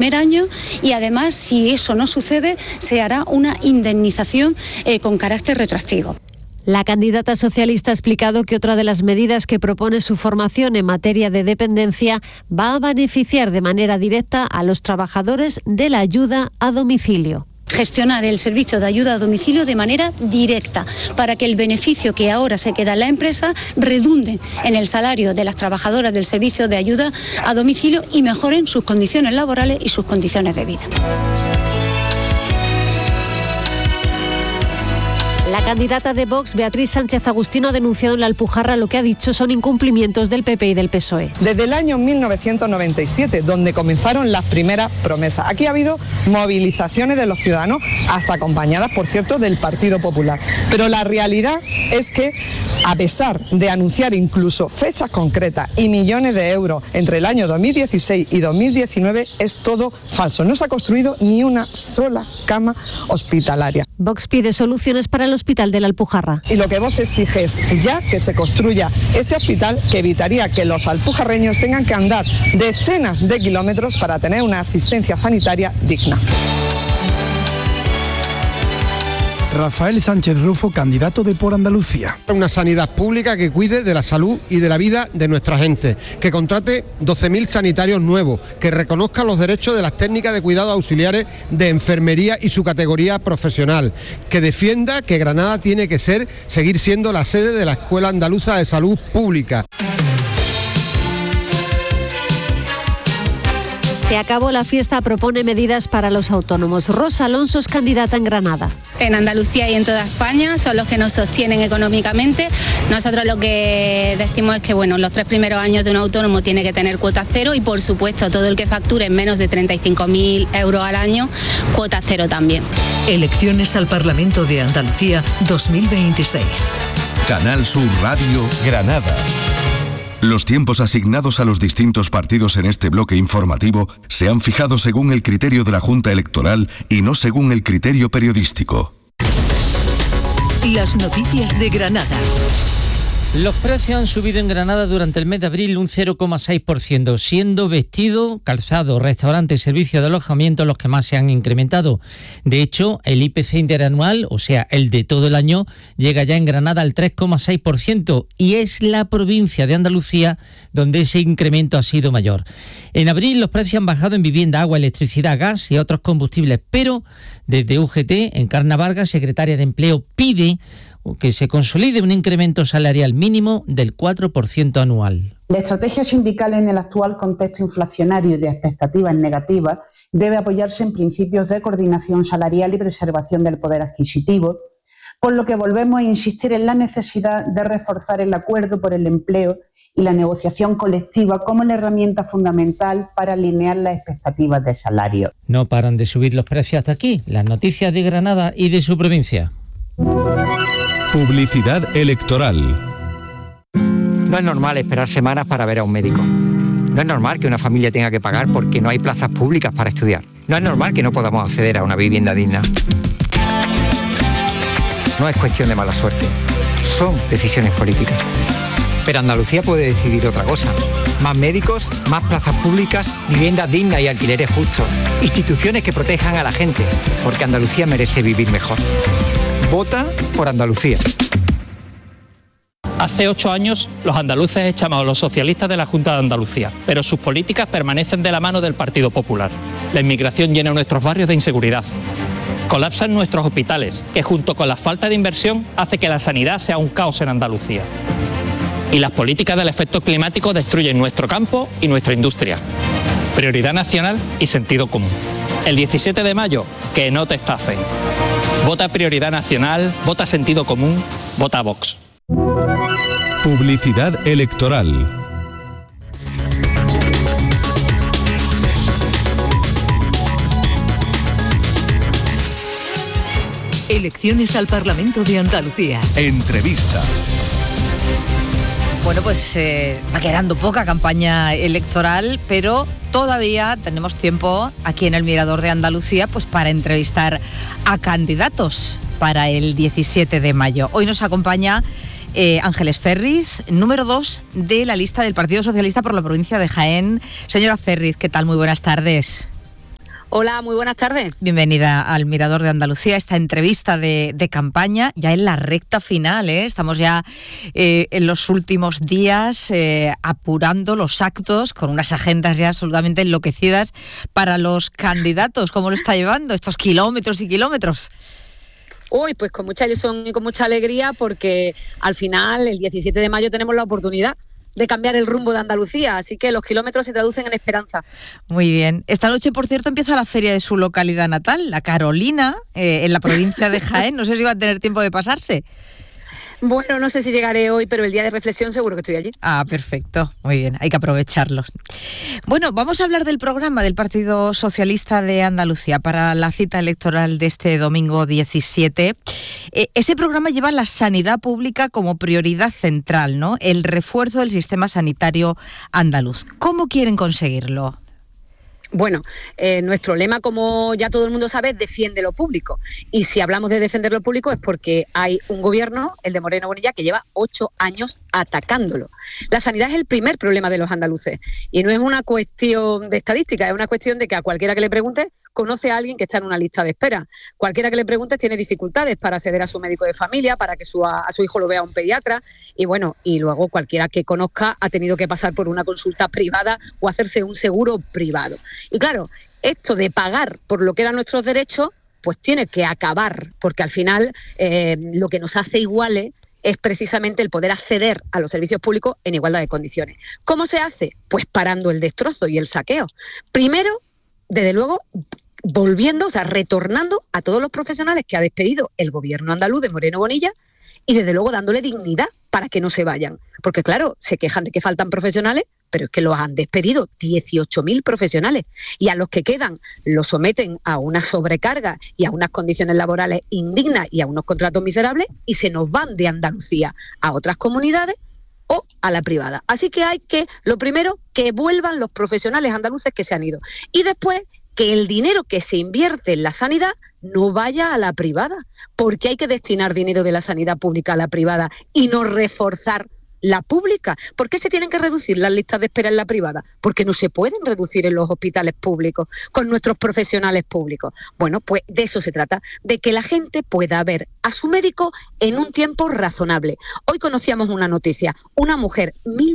primer año y además, si eso no sucede, se hará una indemnización con carácter retroactivo. La candidata socialista ha explicado que otra de las medidas que propone su formación en materia de dependencia va a beneficiar de manera directa a los trabajadores de la ayuda a domicilio. Gestionar el servicio de ayuda a domicilio de manera directa para que el beneficio que ahora se queda en la empresa redunde en el salario de las trabajadoras del servicio de ayuda a domicilio y mejoren sus condiciones laborales y sus condiciones de vida. La candidata de Vox, Beatriz Sánchez Agustino, ha denunciado en la Alpujarra lo que ha dicho son incumplimientos del PP y del PSOE. Desde el año 1997, donde comenzaron las primeras promesas. Aquí ha habido movilizaciones de los ciudadanos, hasta acompañadas, por cierto, del Partido Popular. Pero la realidad es que, a pesar de anunciar incluso fechas concretas y millones de euros entre el año 2016 y 2019, es todo falso. No se ha construido ni una sola cama hospitalaria. Vox pide soluciones para el hospital de la Alpujarra. Y lo que Vox exige es ya que se construya este hospital, que evitaría que los alpujarreños tengan que andar decenas de kilómetros para tener una asistencia sanitaria digna. Rafael Sánchez Rufo, candidato de Por Andalucía. Una sanidad pública que cuide de la salud y de la vida de nuestra gente, que contrate 12.000 sanitarios nuevos, que reconozca los derechos de las técnicas de cuidados auxiliares de enfermería y su categoría profesional, que defienda que Granada tiene que seguir siendo la sede de la Escuela Andaluza de Salud Pública. Se acabó la fiesta, propone medidas para los autónomos. Rosa Alonso es candidata en Granada. En Andalucía y en toda España son los que nos sostienen económicamente. Nosotros lo que decimos es que los 3 primeros años de un autónomo tiene que tener cuota cero y, por supuesto, todo el que facture menos de 35.000 euros al año, cuota cero también. Elecciones al Parlamento de Andalucía 2026. Canal Sur Radio, Granada. Los tiempos asignados a los distintos partidos en este bloque informativo se han fijado según el criterio de la Junta Electoral y no según el criterio periodístico. Las noticias de Granada. Los precios han subido en Granada durante el mes de abril un 0,6%, siendo vestido, calzado, restaurantes, servicios de alojamiento los que más se han incrementado. De hecho, el IPC interanual, o sea, el de todo el año, llega ya en Granada al 3,6% y es la provincia de Andalucía donde ese incremento ha sido mayor. En abril los precios han bajado en vivienda, agua, electricidad, gas y otros combustibles, pero desde UGT, Encarna Vargas, secretaria de Empleo, pide que se consolide un incremento salarial mínimo del 4% anual. La estrategia sindical en el actual contexto inflacionario y de expectativas negativas debe apoyarse en principios de coordinación salarial y preservación del poder adquisitivo, por lo que volvemos a insistir en la necesidad de reforzar el acuerdo por el empleo y la negociación colectiva como la herramienta fundamental para alinear las expectativas de salario. No paran de subir los precios hasta aquí. Las noticias de Granada y de su provincia. Publicidad electoral. No es normal esperar semanas para ver a un médico. No es normal que una familia tenga que pagar porque no hay plazas públicas para estudiar. No es normal que no podamos acceder a una vivienda digna. No es cuestión de mala suerte. Son decisiones políticas. Pero Andalucía puede decidir otra cosa. Más médicos, más plazas públicas, viviendas dignas y alquileres justos. Instituciones que protejan a la gente, porque Andalucía merece vivir mejor. Vota por Andalucía. Hace 8 años los andaluces echamos a los socialistas de la Junta de Andalucía, pero sus políticas permanecen de la mano del Partido Popular. La inmigración llena nuestros barrios de inseguridad. Colapsan nuestros hospitales, que junto con la falta de inversión hace que la sanidad sea un caos en Andalucía. Y las políticas del efecto climático destruyen nuestro campo y nuestra industria. Prioridad nacional y sentido común. El 17 de mayo, que no te estafen. Vota Prioridad Nacional, vota Sentido Común, vota Vox. Publicidad electoral. Elecciones al Parlamento de Andalucía. Entrevista. Bueno, pues va quedando poca campaña electoral, pero todavía tenemos tiempo aquí en el Mirador de Andalucía pues para entrevistar a candidatos para el 17 de mayo. Hoy nos acompaña Ángeles Ferriz, número 2 de la lista del Partido Socialista por la provincia de Jaén. Señora Ferriz, ¿qué tal? Muy buenas tardes. Hola, muy buenas tardes. Bienvenida al Mirador de Andalucía, esta entrevista de campaña, ya en la recta final, ¿eh? Estamos ya en los últimos días apurando los actos con unas agendas ya absolutamente enloquecidas para los candidatos. ¿Cómo lo está llevando estos kilómetros y kilómetros? Uy, pues con mucha ilusión y con mucha alegría, porque al final, el 17 de mayo, tenemos la oportunidad de cambiar el rumbo de Andalucía, así que los kilómetros se traducen en esperanza. Muy bien. Esta noche, por cierto, empieza la feria de su localidad natal, La Carolina, en la provincia de Jaén. No sé si va a tener tiempo de pasarse. Bueno, no sé si llegaré hoy, pero el día de reflexión seguro que estoy allí. Ah, perfecto. Muy bien, hay que aprovecharlos. Bueno, vamos a hablar del programa del Partido Socialista de Andalucía para la cita electoral de este domingo 17. Ese programa lleva la sanidad pública como prioridad central, ¿no? El refuerzo del sistema sanitario andaluz. ¿Cómo quieren conseguirlo? Bueno, nuestro lema, como ya todo el mundo sabe, es defiende lo público. Y si hablamos de defender lo público es porque hay un gobierno, el de Moreno Bonilla, que lleva 8 años atacándolo. La sanidad es el primer problema de los andaluces. Y no es una cuestión de estadística, es una cuestión de que a cualquiera que le pregunte conoce a alguien que está en una lista de espera. Cualquiera que le pregunte tiene dificultades para acceder a su médico de familia, para que a su hijo lo vea un pediatra, y bueno, y luego cualquiera que conozca ha tenido que pasar por una consulta privada o hacerse un seguro privado. Y claro, esto de pagar por lo que eran nuestros derechos, pues tiene que acabar, porque al final lo que nos hace iguales es precisamente el poder acceder a los servicios públicos en igualdad de condiciones. ¿Cómo se hace? Pues parando el destrozo y el saqueo. Primero, desde luego, volviendo, o sea, retornando a todos los profesionales que ha despedido el gobierno andaluz de Moreno Bonilla, y desde luego dándole dignidad para que no se vayan. Porque claro, se quejan de que faltan profesionales, pero es que los han despedido 18.000 profesionales, y a los que quedan los someten a una sobrecarga y a unas condiciones laborales indignas y a unos contratos miserables, y se nos van de Andalucía a otras comunidades o a la privada. Así que hay que, lo primero, que vuelvan los profesionales andaluces que se han ido. Y después, que el dinero que se invierte en la sanidad no vaya a la privada, porque hay que destinar dinero de la sanidad pública a la privada y no reforzar la pública. ¿Por qué se tienen que reducir las listas de espera en la privada? Porque no se pueden reducir en los hospitales públicos con nuestros profesionales públicos. Bueno, pues de eso se trata, de que la gente pueda ver a su médico en un tiempo razonable. Hoy conocíamos una noticia, una mujer,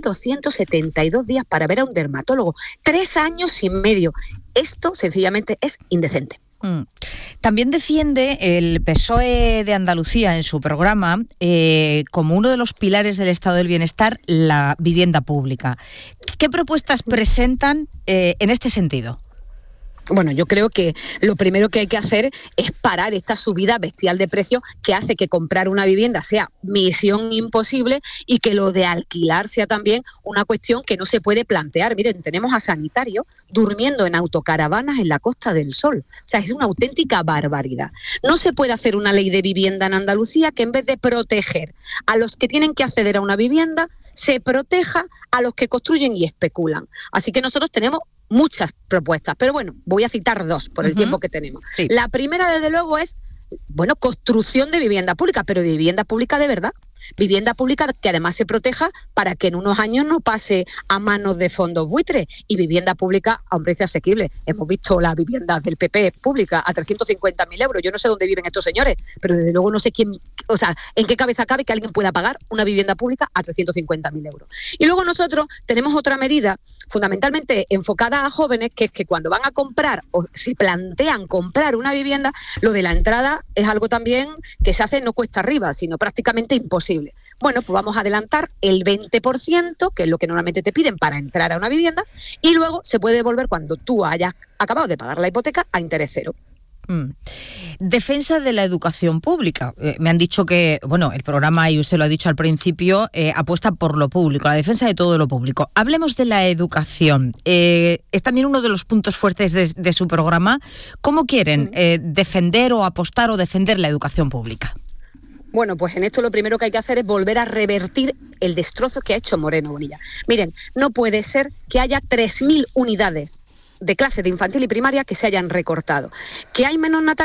1.272 días para ver a un dermatólogo, 3 años y medio. Esto sencillamente es indecente. También defiende el PSOE de Andalucía en su programa como uno de los pilares del estado del bienestar la vivienda pública. ¿Qué propuestas presentan en este sentido? Bueno, yo creo que lo primero que hay que hacer es parar esta subida bestial de precios que hace que comprar una vivienda sea misión imposible y que lo de alquilar sea también una cuestión que no se puede plantear. Miren, tenemos a sanitarios durmiendo en autocaravanas en la Costa del Sol. O sea, es una auténtica barbaridad. No se puede hacer una ley de vivienda en Andalucía que en vez de proteger a los que tienen que acceder a una vivienda, se proteja a los que construyen y especulan. Así que nosotros tenemos muchas propuestas, pero bueno, voy a citar 2 por el tiempo que tenemos. Sí. La primera, desde luego, es, bueno, construcción de vivienda pública, pero de vivienda pública de verdad. Vivienda pública que además se proteja para que en unos años no pase a manos de fondos buitres, y vivienda pública a un precio asequible. Hemos visto las viviendas del PP pública a 350.000 euros. Yo no sé dónde viven estos señores, pero desde luego no sé quién, o sea, en qué cabeza cabe que alguien pueda pagar una vivienda pública a 350.000 euros. Y luego nosotros tenemos otra medida fundamentalmente enfocada a jóvenes, que es que cuando van a comprar o se plantean comprar una vivienda, lo de la entrada es algo también que se hace no cuesta arriba, sino prácticamente imposible. Bueno, pues vamos a adelantar el 20%, que es lo que normalmente te piden para entrar a una vivienda, y luego se puede devolver cuando tú hayas acabado de pagar la hipoteca a interés cero. Defensa de la educación pública. Me han dicho que, bueno, el programa, y usted lo ha dicho al principio, apuesta por lo público, la defensa de todo lo público. Hablemos de la educación. Es también uno de los puntos fuertes de su programa. ¿Cómo quieren defender o apostar o defender la educación pública? Bueno, pues en esto lo primero que hay que hacer es volver a revertir el destrozo que ha hecho Moreno Bonilla. Miren, no puede ser que haya 3.000 unidades de clases de infantil y primaria que se hayan recortado. ¿Que hay menos natalidad?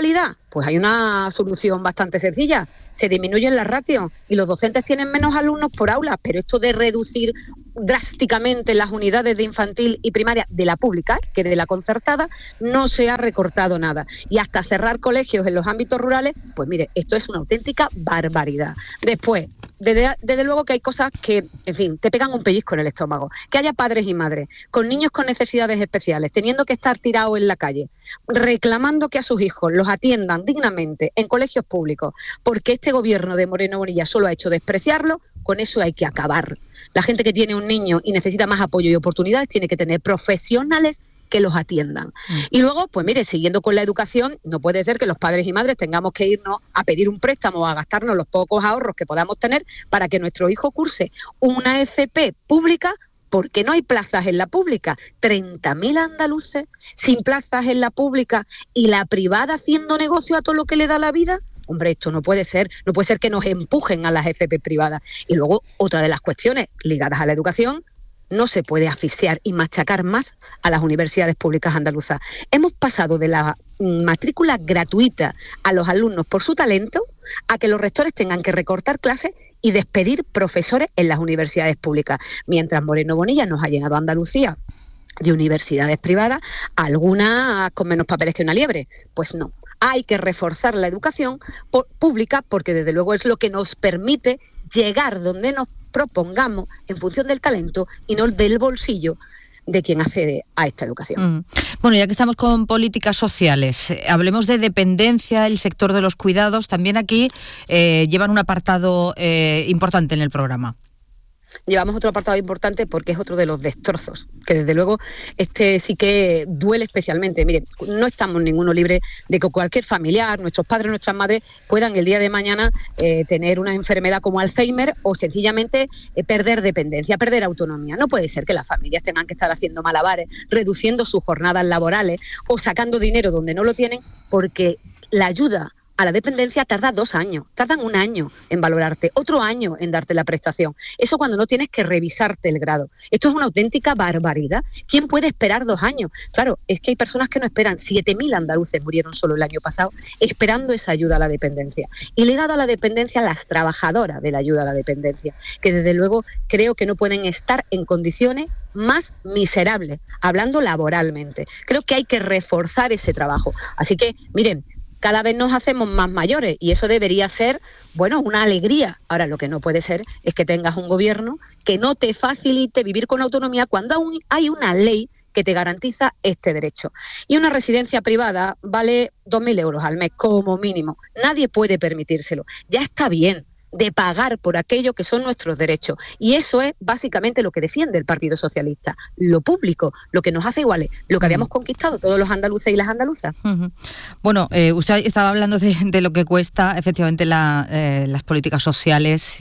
Pues hay una solución bastante sencilla, se disminuyen las ratios y los docentes tienen menos alumnos por aula, pero esto de reducir drásticamente las unidades de infantil y primaria de la pública, que de la concertada, no se ha recortado nada. Y hasta cerrar colegios en los ámbitos rurales, pues mire, esto es una auténtica barbaridad. Después, desde luego que hay cosas que, en fin, te pegan un pellizco en el estómago. Que haya padres y madres con niños con necesidades especiales, teniendo que estar tirados en la calle, reclamando que a sus hijos los atiendan dignamente en colegios públicos, porque este gobierno de Moreno Bonilla solo ha hecho despreciarlo, con eso hay que acabar. La gente que tiene un niño y necesita más apoyo y oportunidades tiene que tener profesionales que los atiendan. Y luego, pues mire, siguiendo con la educación, no puede ser que los padres y madres tengamos que irnos a pedir un préstamo o a gastarnos los pocos ahorros que podamos tener para que nuestro hijo curse una FP pública, porque no hay plazas en la pública. 30.000 andaluces sin plazas en la pública y la privada haciendo negocio a todo lo que le da la vida. Hombre, esto no puede ser que nos empujen a las FP privadas. Y luego, otra de las cuestiones ligadas a la educación, no se puede asfixiar y machacar más a las universidades públicas andaluzas. Hemos pasado de la matrícula gratuita a los alumnos por su talento a que los rectores tengan que recortar clases y despedir profesores en las universidades públicas. Mientras Moreno Bonilla nos ha llenado a Andalucía de universidades privadas, algunas con menos papeles que una liebre. Pues no, hay que reforzar la educación pública porque desde luego es lo que nos permite llegar donde nos propongamos en función del talento y no del bolsillo de quien accede a esta educación. Bueno, ya que estamos con políticas sociales, hablemos de dependencia, el sector de los cuidados. También aquí llevan un apartado importante en el programa. Llevamos otro apartado importante porque es otro de los destrozos, que desde luego este sí que duele especialmente. Mire, no estamos ninguno libre de que cualquier familiar, nuestros padres, nuestras madres, puedan el día de mañana tener una enfermedad como Alzheimer o sencillamente perder dependencia, perder autonomía. No puede ser que las familias tengan que estar haciendo malabares, reduciendo sus jornadas laborales o sacando dinero donde no lo tienen, porque la ayuda a la dependencia tarda 2 años, tardan 1 año en valorarte, otro año en darte la prestación. Eso cuando no tienes que revisarte el grado. Esto es una auténtica barbaridad. ¿Quién puede esperar 2 años? Claro, es que hay personas que no esperan. 7.000 andaluces murieron solo el año pasado esperando esa ayuda a la dependencia. Y ligado a la dependencia, las trabajadoras de la ayuda a la dependencia, que desde luego creo que no pueden estar en condiciones más miserables, hablando laboralmente. Creo que hay que reforzar ese trabajo. Así que, miren, cada vez nos hacemos más mayores y eso debería ser, bueno, una alegría. Ahora, lo que no puede ser es que tengas un gobierno que no te facilite vivir con autonomía cuando aún hay una ley que te garantiza este derecho. Y una residencia privada vale 2.000 euros al mes como mínimo. Nadie puede permitírselo. Ya está bien de pagar por aquello que son nuestros derechos. Y eso es básicamente lo que defiende el Partido Socialista. Lo público, lo que nos hace iguales, lo que habíamos conquistado todos los andaluces y las andaluzas. Bueno, usted estaba hablando de lo que cuesta efectivamente las políticas sociales.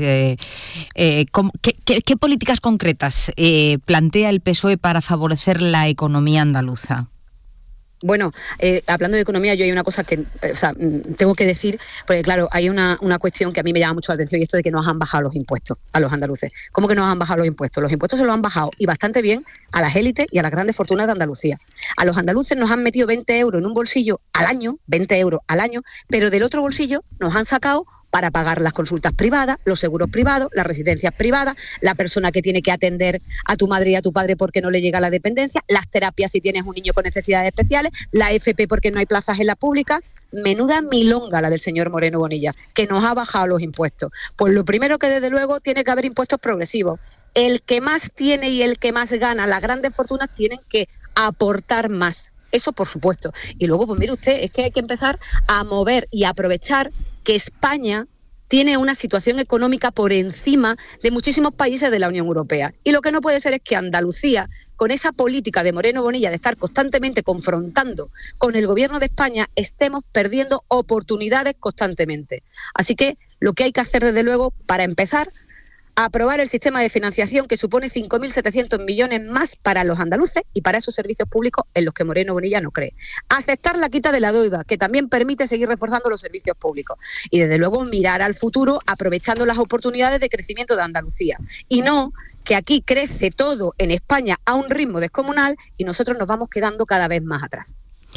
¿Qué políticas concretas plantea el PSOE para favorecer la economía andaluza? Bueno, hablando de economía, yo hay una cosa que tengo que decir, porque claro, hay una cuestión que a mí me llama mucho la atención y esto de que nos han bajado los impuestos a los andaluces. ¿Cómo que nos han bajado los impuestos? Los impuestos se los han bajado y bastante bien a las élites y a las grandes fortunas de Andalucía. A los andaluces nos han metido 20 euros en un bolsillo al año, 20 euros al año, pero del otro bolsillo nos han sacado para pagar las consultas privadas, los seguros privados, las residencias privadas, la persona que tiene que atender a tu madre y a tu padre porque no le llega la dependencia, las terapias si tienes un niño con necesidades especiales, la FP porque no hay plazas en la pública. Menuda milonga la del señor Moreno Bonilla, que nos ha bajado los impuestos. Pues lo primero que desde luego tiene que haber impuestos progresivos. El que más tiene y el que más gana, las grandes fortunas tienen que aportar más. Eso por supuesto. Y luego, pues mire usted, es que hay que empezar a mover y aprovechar que España tiene una situación económica por encima de muchísimos países de la Unión Europea. Y lo que no puede ser es que Andalucía, con esa política de Moreno Bonilla de estar constantemente confrontando con el gobierno de España, estemos perdiendo oportunidades constantemente. Así que lo que hay que hacer desde luego, para empezar, aprobar el sistema de financiación que supone 5.700 millones más para los andaluces y para esos servicios públicos en los que Moreno Bonilla no cree. Aceptar la quita de la deuda, que también permite seguir reforzando los servicios públicos. Y desde luego mirar al futuro aprovechando las oportunidades de crecimiento de Andalucía. Y no que aquí crece todo en España a un ritmo descomunal y nosotros nos vamos quedando cada vez más atrás.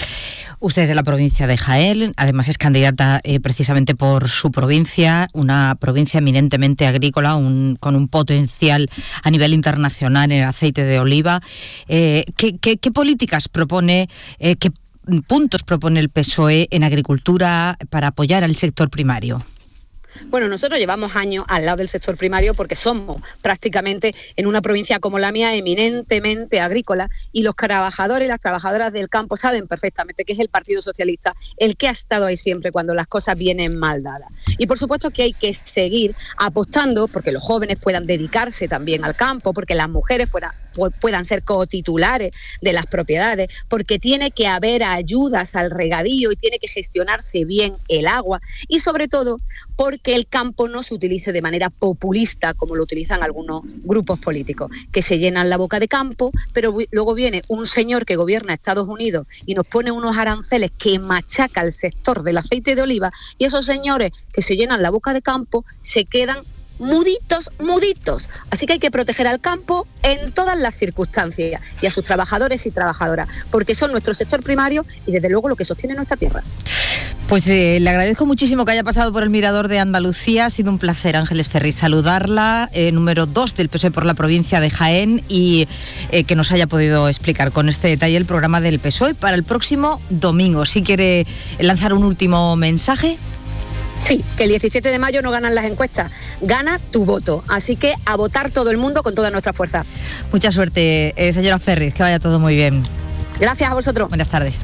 Usted es de la provincia de Jaén, además es candidata precisamente por su provincia, una provincia eminentemente agrícola, con un potencial a nivel internacional en el aceite de oliva. ¿Qué políticas propone, qué puntos propone el PSOE en agricultura para apoyar al sector primario? Bueno, nosotros llevamos años al lado del sector primario porque somos prácticamente en una provincia como la mía eminentemente agrícola, y los trabajadores y las trabajadoras del campo saben perfectamente que es el Partido Socialista el que ha estado ahí siempre cuando las cosas vienen mal dadas. Y por supuesto que hay que seguir apostando porque los jóvenes puedan dedicarse también al campo, porque las mujeres puedan ser cotitulares de las propiedades, porque tiene que haber ayudas al regadío y tiene que gestionarse bien el agua, y sobre todo porque el campo no se utilice de manera populista como lo utilizan algunos grupos políticos, que se llenan la boca de campo, pero luego viene un señor que gobierna Estados Unidos y nos pone unos aranceles que machaca el sector del aceite de oliva, y esos señores que se llenan la boca de campo se quedan muditos. Así que hay que proteger al campo en todas las circunstancias y a sus trabajadores y trabajadoras, porque son nuestro sector primario y desde luego lo que sostiene nuestra tierra. Pues le agradezco muchísimo que haya pasado por el Mirador de Andalucía. Ha sido un placer, Ángeles Ferri, saludarla, número 2 del PSOE por la provincia de Jaén, y que nos haya podido explicar con este detalle el programa del PSOE para el próximo domingo. Si quiere lanzar un último mensaje. Sí, que el 17 de mayo no ganan las encuestas, gana tu voto. Así que a votar todo el mundo con toda nuestra fuerza. Mucha suerte, señora Ferri, que vaya todo muy bien. Gracias a vosotros. Buenas tardes.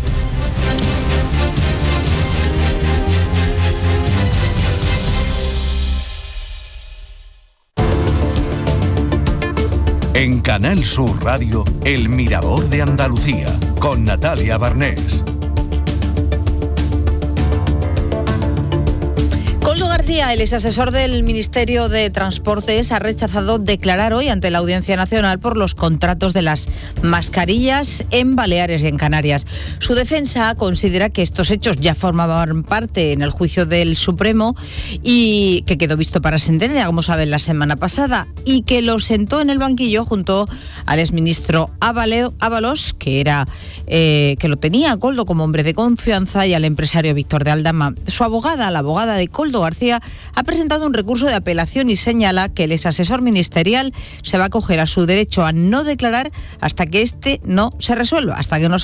En Canal Sur Radio, El Mirador de Andalucía, con Natalia Barnés. Koldo García, el exasesor del Ministerio de Transportes, ha rechazado declarar hoy ante la Audiencia Nacional por los contratos de las mascarillas en Baleares y en Canarias. Su defensa considera que estos hechos ya formaban parte en el juicio del Supremo y que quedó visto para sentencia, como saben, la semana pasada, y que lo sentó en el banquillo junto al exministro Ábalos, que lo tenía a Koldo como hombre de confianza, y al empresario Víctor de Aldama. Su abogada, la abogada de Koldo García, ha presentado un recurso de apelación y señala que el exasesor ministerial se va a acoger a su derecho a no declarar hasta que no se resuelva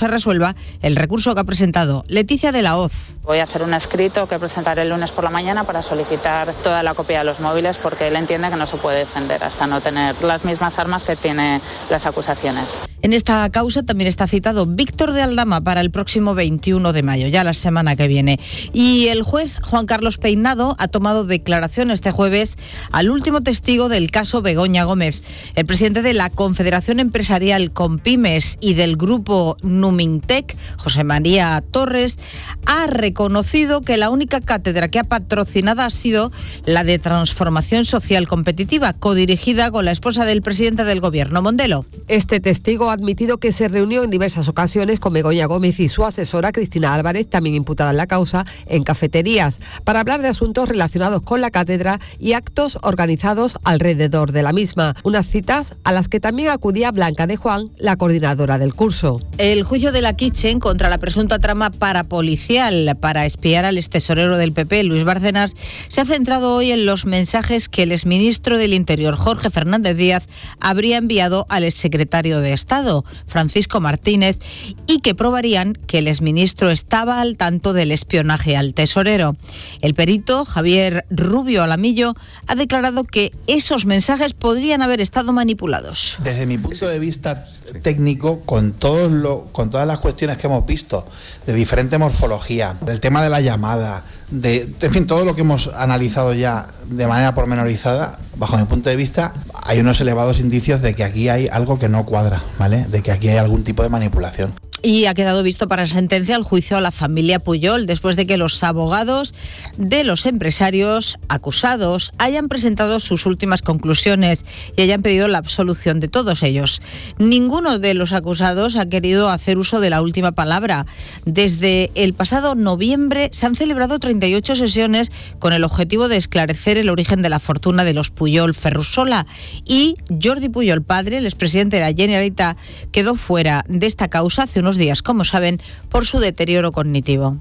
el recurso que ha presentado Leticia de la Hoz. Voy a hacer un escrito que presentaré el lunes por la mañana para solicitar toda la copia de los móviles, porque él entiende que no se puede defender hasta no tener las mismas armas que tiene las acusaciones. En esta causa también está citado Víctor de Aldama para el próximo 21 de mayo, ya la semana que viene. Y el juez Juan Carlos Peinado ha tomado declaración este jueves al último testigo del caso Begoña Gómez. El presidente de la Confederación Empresarial Compymes y del grupo Numintec, José María Torres, ha reconocido que la única cátedra que ha patrocinado ha sido la de Transformación Social Competitiva, codirigida con la esposa del presidente del Gobierno, Mondelo. Este testigo ha admitido que se reunió en diversas ocasiones con Begoña Gómez y su asesora Cristina Álvarez, también imputada en la causa, en cafeterías, para hablar de asuntos relacionados con la cátedra y actos organizados alrededor de la misma. Unas citas a las que también acudía Blanca de Juan, la coordinadora del curso. El juicio de la Kitchen contra la presunta trama parapolicial para espiar al extesorero del PP, Luis Bárcenas, se ha centrado hoy en los mensajes que el exministro del Interior, Jorge Fernández Díaz, habría enviado al exsecretario de Estado, Francisco Martínez, y que probarían que el exministro estaba al tanto del espionaje al tesorero. El perito, Javier Rubio Alamillo, ha declarado que esos mensajes podrían haber estado manipulados. Desde mi punto de vista técnico, con todas las cuestiones que hemos visto, de diferente morfología, del tema de la llamada, en fin, todo lo que hemos analizado ya de manera pormenorizada, bajo mi punto de vista, hay unos elevados indicios de que aquí hay algo que no cuadra, ¿vale? De que aquí hay algún tipo de manipulación. Y ha quedado visto para sentencia el juicio a la familia Pujol, después de que los abogados de los empresarios acusados hayan presentado sus últimas conclusiones y hayan pedido la absolución de todos ellos. Ninguno de los acusados ha querido hacer uso de la última palabra. Desde el pasado noviembre se han celebrado 38 sesiones con el objetivo de esclarecer el origen de la fortuna de los Pujol Ferrusola, y Jordi Pujol, padre, el expresidente de la Generalitat, quedó fuera de esta causa hace unos últimos días, como saben, por su deterioro cognitivo.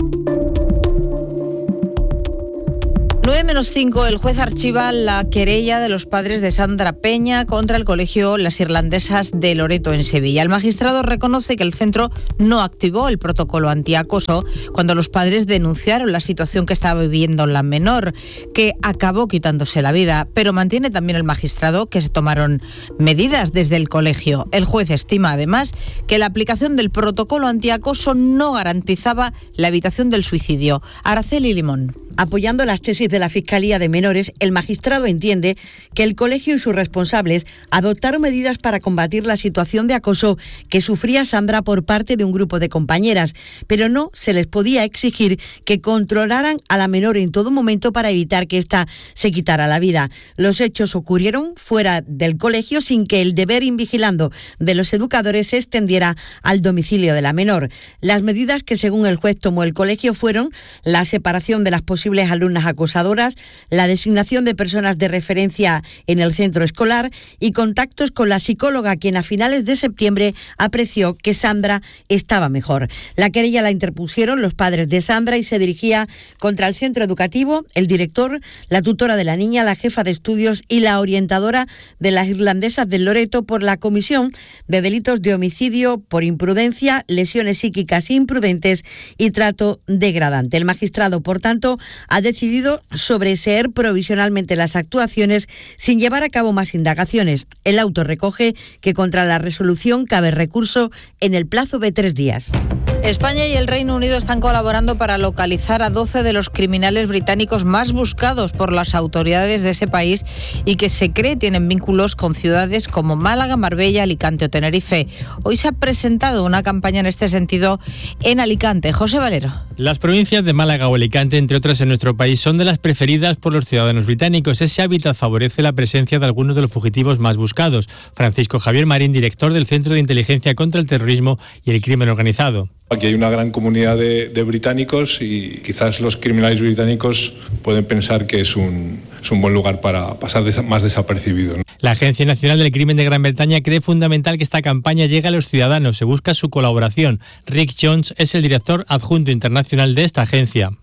9:05, el juez archiva la querella de los padres de Sandra Peña contra el colegio Las Irlandesas de Loreto en Sevilla. El magistrado reconoce que el centro no activó el protocolo antiacoso cuando los padres denunciaron la situación que estaba viviendo la menor, que acabó quitándose la vida, pero mantiene también el magistrado que se tomaron medidas desde el colegio. El juez estima además que la aplicación del protocolo antiacoso no garantizaba la evitación del suicidio. Araceli Limón. Apoyando las tesis de la Fiscalía de Menores, el magistrado entiende que el colegio y sus responsables adoptaron medidas para combatir la situación de acoso que sufría Sandra por parte de un grupo de compañeras, pero no se les podía exigir que controlaran a la menor en todo momento para evitar que ésta se quitara la vida. Los hechos ocurrieron fuera del colegio sin que el deber invigilando de los educadores se extendiera al domicilio de la menor. Las medidas que según el juez tomó el colegio fueron la separación de las posibles alumnas acosadoras, la designación de personas de referencia en el centro escolar y contactos con la psicóloga, quien a finales de septiembre apreció que Sandra estaba mejor. La querella la interpusieron los padres de Sandra y se dirigía contra el centro educativo, el director, la tutora de la niña, la jefa de estudios y la orientadora de las Irlandesas del Loreto por la comisión de delitos de homicidio por imprudencia, lesiones psíquicas imprudentes y trato degradante. El magistrado, por tanto, ha decidido sobreseer provisionalmente las actuaciones sin llevar a cabo más indagaciones. El auto recoge que contra la resolución cabe recurso en el plazo de 3 días. España y el Reino Unido están colaborando para localizar a 12 de los criminales británicos más buscados por las autoridades de ese país y que se cree tienen vínculos con ciudades como Málaga, Marbella, Alicante o Tenerife. Hoy se ha presentado una campaña en este sentido en Alicante. José Valero. Las provincias de Málaga o Alicante, entre otras en nuestro país, son de las preferidas por los ciudadanos británicos. Ese hábitat favorece la presencia de algunos de los fugitivos más buscados. Francisco Javier Marín, director del Centro de Inteligencia contra el Terrorismo y el Crimen Organizado. Aquí hay una gran comunidad de británicos y quizás los criminales británicos pueden pensar que es un buen lugar para pasar más desapercibido, ¿no? La Agencia Nacional del Crimen de Gran Bretaña cree fundamental que esta campaña llegue a los ciudadanos. Se busca su colaboración. Rick Jones es el director adjunto internacional de esta agencia.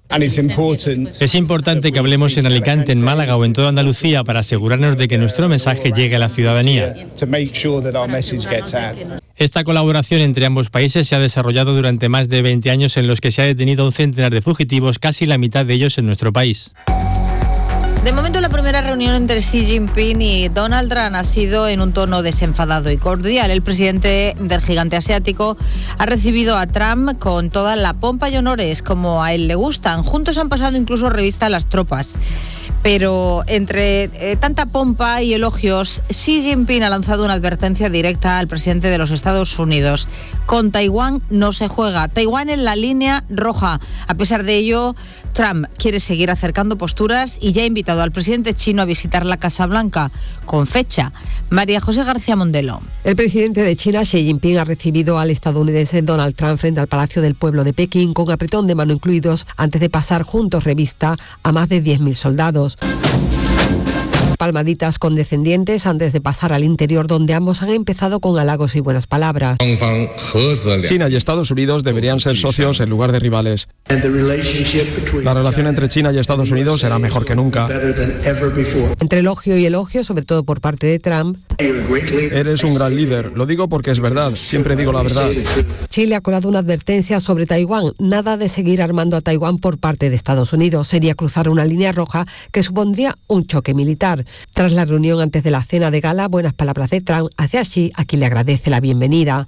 Es importante que hablemos en Alicante, en Málaga o en toda Andalucía para asegurarnos de que nuestro mensaje llegue a la ciudadanía. Esta colaboración entre ambos países se ha desarrollado durante más de 20 años en los que se ha detenido a un centenar de fugitivos, casi la mitad de ellos en nuestro país. De momento, la primera reunión entre Xi Jinping y Donald Trump ha sido en un tono desenfadado y cordial. El presidente del gigante asiático ha recibido a Trump con toda la pompa y honores como a él le gustan. Juntos han pasado incluso revista a las tropas. Pero entre tanta pompa y elogios, Xi Jinping ha lanzado una advertencia directa al presidente de los Estados Unidos. Con Taiwán no se juega. Taiwán en la línea roja. A pesar de ello, Trump quiere seguir acercando posturas y ya ha invitado al presidente chino a visitar la Casa Blanca con fecha. María José García Mondelo. El presidente de China, Xi Jinping, ha recibido al estadounidense Donald Trump frente al Palacio del Pueblo de Pekín con apretón de mano incluidos antes de pasar juntos revista a más de 10.000 soldados. Palmaditas condescendientes antes de pasar al interior, donde ambos han empezado con halagos y buenas palabras. China y Estados Unidos deberían ser socios en lugar de rivales. La relación entre China y Estados Unidos será mejor que nunca. Entre elogio y elogio, sobre todo por parte de Trump. Eres un gran líder, lo digo porque es verdad, siempre digo la verdad. Chile ha colado una advertencia sobre Taiwán. Nada de seguir armando a Taiwán por parte de Estados Unidos. Sería cruzar una línea roja que supondría un choque militar. Tras la reunión antes de la cena de gala, buenas palabras de Trump hacia Xi, a quien le agradece la bienvenida.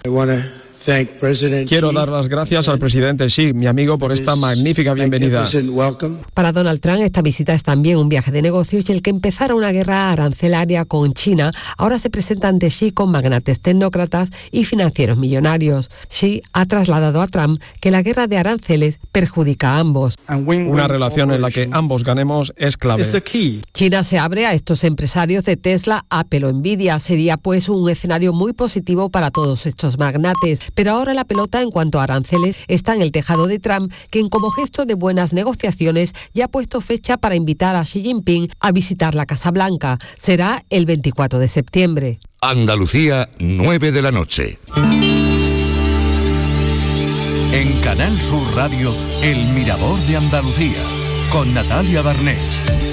Quiero dar las gracias al presidente Xi, mi amigo, por esta magnífica bienvenida. Para Donald Trump, esta visita es también un viaje de negocios y el que empezara una guerra arancelaria con China, ahora se presenta ante Xi con magnates tecnócratas y financieros millonarios. Xi ha trasladado a Trump que la guerra de aranceles perjudica a ambos. Una relación en la que ambos ganemos es clave. China se abre a estos empresarios de Tesla, Apple o Nvidia. Sería pues un escenario muy positivo para todos estos magnates. Pero ahora la pelota en cuanto a aranceles está en el tejado de Trump, quien como gesto de buenas negociaciones ya ha puesto fecha para invitar a Xi Jinping a visitar la Casa Blanca. Será el 24 de septiembre. Andalucía, 9 de la noche. En Canal Sur Radio, El Mirador de Andalucía, con Natalia Barnés.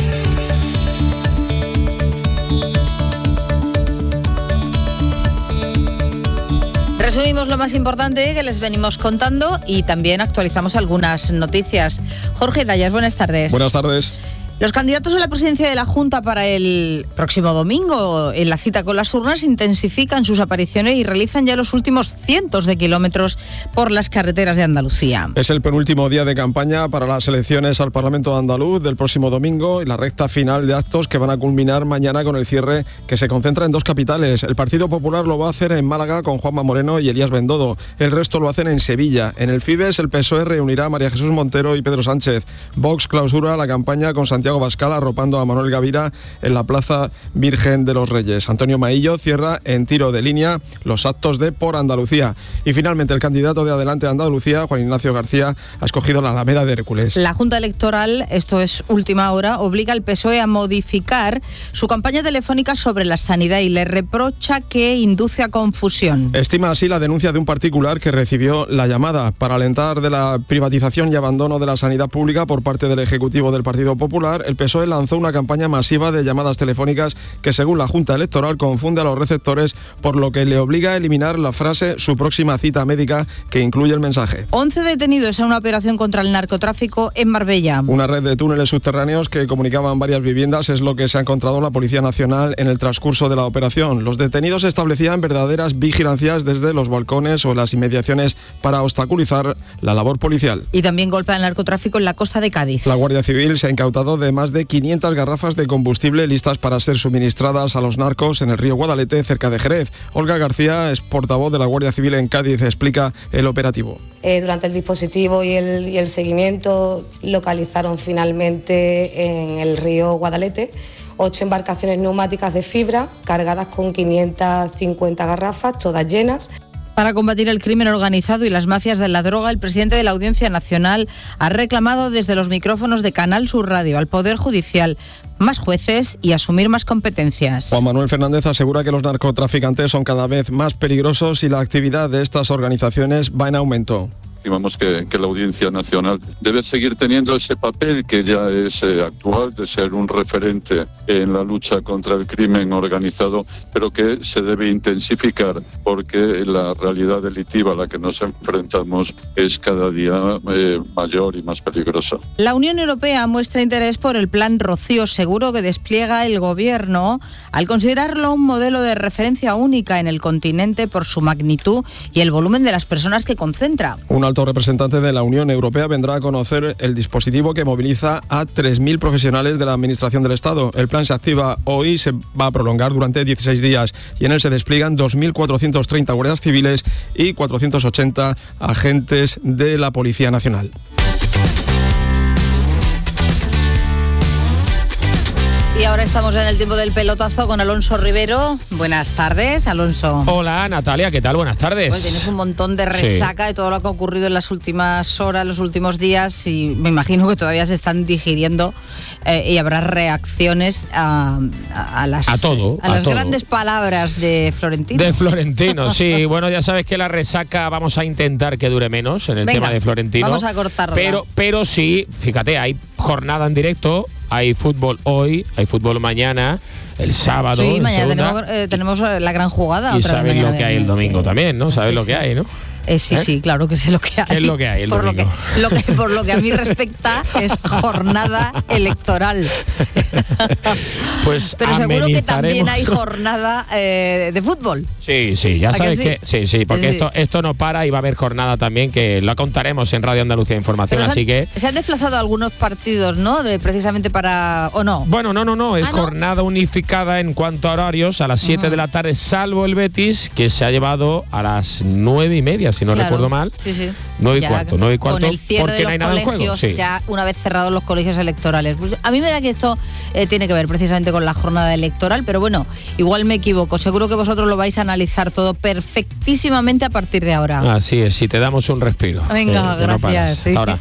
Resumimos lo más importante que les venimos contando y también actualizamos algunas noticias. Jorge Dayas, buenas tardes. Buenas tardes. Los candidatos a la presidencia de la Junta para el próximo domingo, en la cita con las urnas, intensifican sus apariciones y realizan ya los últimos cientos de kilómetros por las carreteras de Andalucía. Es el penúltimo día de campaña para las elecciones al Parlamento andaluz del próximo domingo y la recta final de actos que van a culminar mañana con el cierre que se concentra en dos capitales. El Partido Popular lo va a hacer en Málaga con Juanma Moreno y Elías Bendodo. El resto lo hacen en Sevilla. En el Fibes, el PSOE reunirá a María Jesús Montero y Pedro Sánchez. Vox clausura la campaña con Santiago Bascal arropando a Manuel Gavira en la Plaza Virgen de los Reyes. Antonio Maillo cierra en tiro de línea los actos de Por Andalucía. Y finalmente el candidato de Adelante Andalucía, Juan Ignacio García, ha escogido la Alameda de Hércules. La Junta Electoral, esto es última hora, obliga al PSOE a modificar su campaña telefónica sobre la sanidad y le reprocha que induce a confusión. Estima así la denuncia de un particular que recibió la llamada para alentar de la privatización y abandono de la sanidad pública por parte del Ejecutivo del Partido Popular. El PSOE lanzó una campaña masiva de llamadas telefónicas que, según la Junta Electoral, confunde a los receptores, por lo que le obliga a eliminar la frase "su próxima cita médica", que incluye el mensaje. 11 detenidos en una operación contra el narcotráfico en Marbella. Una red de túneles subterráneos que comunicaban varias viviendas es lo que se ha encontrado la Policía Nacional en el transcurso de la operación. Los detenidos establecían verdaderas vigilancias desde los balcones o las inmediaciones para obstaculizar la labor policial. Y también golpea el narcotráfico en la costa de Cádiz. La Guardia Civil se ha incautado de más de 500 garrafas de combustible listas para ser suministradas a los narcos en el río Guadalete, cerca de Jerez. Olga García es portavoz de la Guardia Civil en Cádiz, explica el operativo. Durante el dispositivo y el seguimiento localizaron finalmente en el río Guadalete 8 embarcaciones neumáticas de fibra cargadas con 550 garrafas, todas llenas. Para combatir el crimen organizado y las mafias de la droga, el presidente de la Audiencia Nacional ha reclamado desde los micrófonos de Canal Sur Radio al Poder Judicial más jueces y asumir más competencias. Juan Manuel Fernández asegura que los narcotraficantes son cada vez más peligrosos y la actividad de estas organizaciones va en aumento. Estimamos que la Audiencia Nacional debe seguir teniendo ese papel que ya es actual, de ser un referente en la lucha contra el crimen organizado, pero que se debe intensificar porque la realidad delictiva a la que nos enfrentamos es cada día mayor y más peligrosa. La Unión Europea muestra interés por el plan Rocío Seguro que despliega el Gobierno al considerarlo un modelo de referencia única en el continente por su magnitud y el volumen de las personas que concentra. Un alto representante de la Unión Europea vendrá a conocer el dispositivo que moviliza a 3.000 profesionales de la Administración del Estado. El plan se activa hoy y se va a prolongar durante 16 días y en él se despliegan 2.430 guardias civiles y 480 agentes de la Policía Nacional. Y ahora estamos en el tiempo del pelotazo con Alonso Rivero. Buenas tardes, Alonso. Hola, Natalia, ¿qué tal? Buenas tardes. Pues tienes un montón de resaca de todo lo que ha ocurrido en las últimas horas, los últimos días, y me imagino que todavía se están digiriendo y habrá reacciones a las grandes palabras de Florentino. De Florentino, sí. Bueno, ya sabes que la resaca vamos a intentar que dure menos en el tema de Florentino. Vamos a cortarla. Pero sí, fíjate, hay jornada en directo. Hay fútbol hoy, hay fútbol mañana, el sábado. Sí, mañana tenemos la gran jugada. Y sabes lo que hay el domingo también, ¿no? Sabes lo que hay, ¿no? Sí, claro que sé lo que hay. Es lo que hay el domingo. Por lo que a mí respecta es jornada electoral. Pues pero seguro que también hay jornada de fútbol. Sí, ya sabes que sí, porque esto no para y va a haber jornada también, que lo contaremos en Radio Andalucía Información, así que... Se han desplazado algunos partidos, ¿no? Precisamente para... ¿o no? Bueno, no, es jornada unificada en cuanto a horarios, a las 7 de la tarde, salvo el Betis, que se ha llevado a las 9:30, si no recuerdo mal. Sí. 9:15, con el cierre de los colegios, ya una vez cerrados los colegios electorales. Pues a mí me da que esto tiene que ver precisamente con la jornada electoral, pero bueno, igual me equivoco. Seguro que vosotros lo vais a analizar todo perfectísimamente a partir de ahora. Así es, si te damos un respiro. Venga, gracias. No ahora.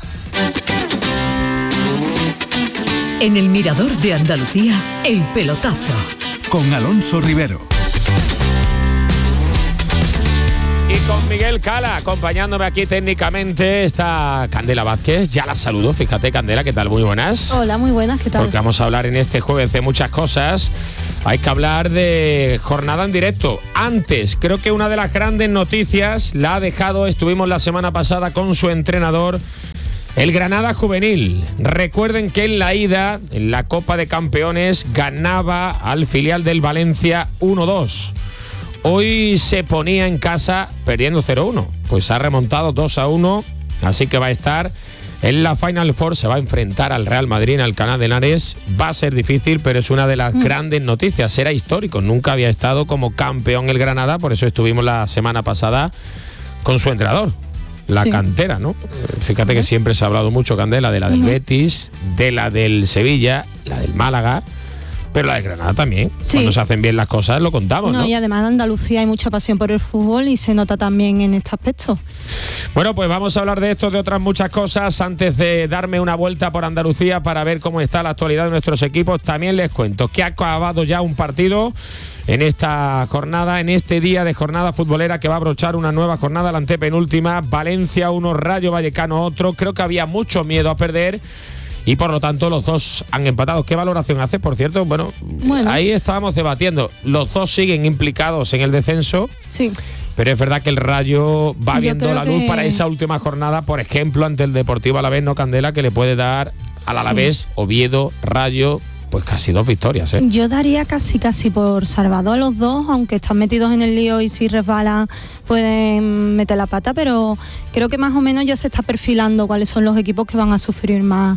En el Mirador de Andalucía, el pelotazo. Con Alonso Rivero. Y con Miguel Cala, acompañándome aquí técnicamente, está Candela Vázquez. Ya la saludo, fíjate, Candela, ¿qué tal? Muy buenas. Hola, muy buenas, ¿qué tal? Porque vamos a hablar en este jueves de muchas cosas. Hay que hablar de jornada en directo. Antes, creo que una de las grandes noticias la ha dejado, estuvimos la semana pasada con su entrenador, el Granada Juvenil. Recuerden que en la ida, en la Copa de Campeones, ganaba al filial del Valencia 1-2. Hoy se ponía en casa perdiendo 0-1. Pues ha remontado 2-1, así que va a estar en la Final Four. Se va a enfrentar al Real Madrid en Alcalá de Henares. Va a ser difícil, pero es una de las grandes noticias. Será histórico. Nunca había estado como campeón el Granada, por eso estuvimos la semana pasada con su entrenador. La cantera, ¿no? Fíjate que siempre se ha hablado mucho, Candela, de la del Betis, de la del Sevilla, la del Málaga, pero la de Granada también. Sí. Cuando se hacen bien las cosas lo contamos, ¿no? Y además en Andalucía hay mucha pasión por el fútbol y se nota también en este aspecto. Bueno, pues vamos a hablar de esto, de otras muchas cosas. Antes de darme una vuelta por Andalucía para ver cómo está la actualidad de nuestros equipos, también les cuento que ha acabado ya un partido en esta jornada, en este día de jornada futbolera que va a abrochar una nueva jornada, la antepenúltima. Valencia 1, Rayo Vallecano otro. Creo que había mucho miedo a perder y por lo tanto los dos han empatado. ¿Qué valoración hace, por cierto? Bueno, ahí estábamos debatiendo. Los dos siguen implicados en el descenso. Sí. Pero es verdad que el Rayo va viendo la luz para esa última jornada, por ejemplo, ante el Deportivo Alavés, ¿no, Candela? Que le puede dar al Alavés, Oviedo, Rayo, pues casi 2 victorias, ¿eh? Yo daría casi por salvado a los dos, aunque están metidos en el lío y si resbalan pueden meter la pata, pero creo que más o menos ya se está perfilando cuáles son los equipos que van a sufrir más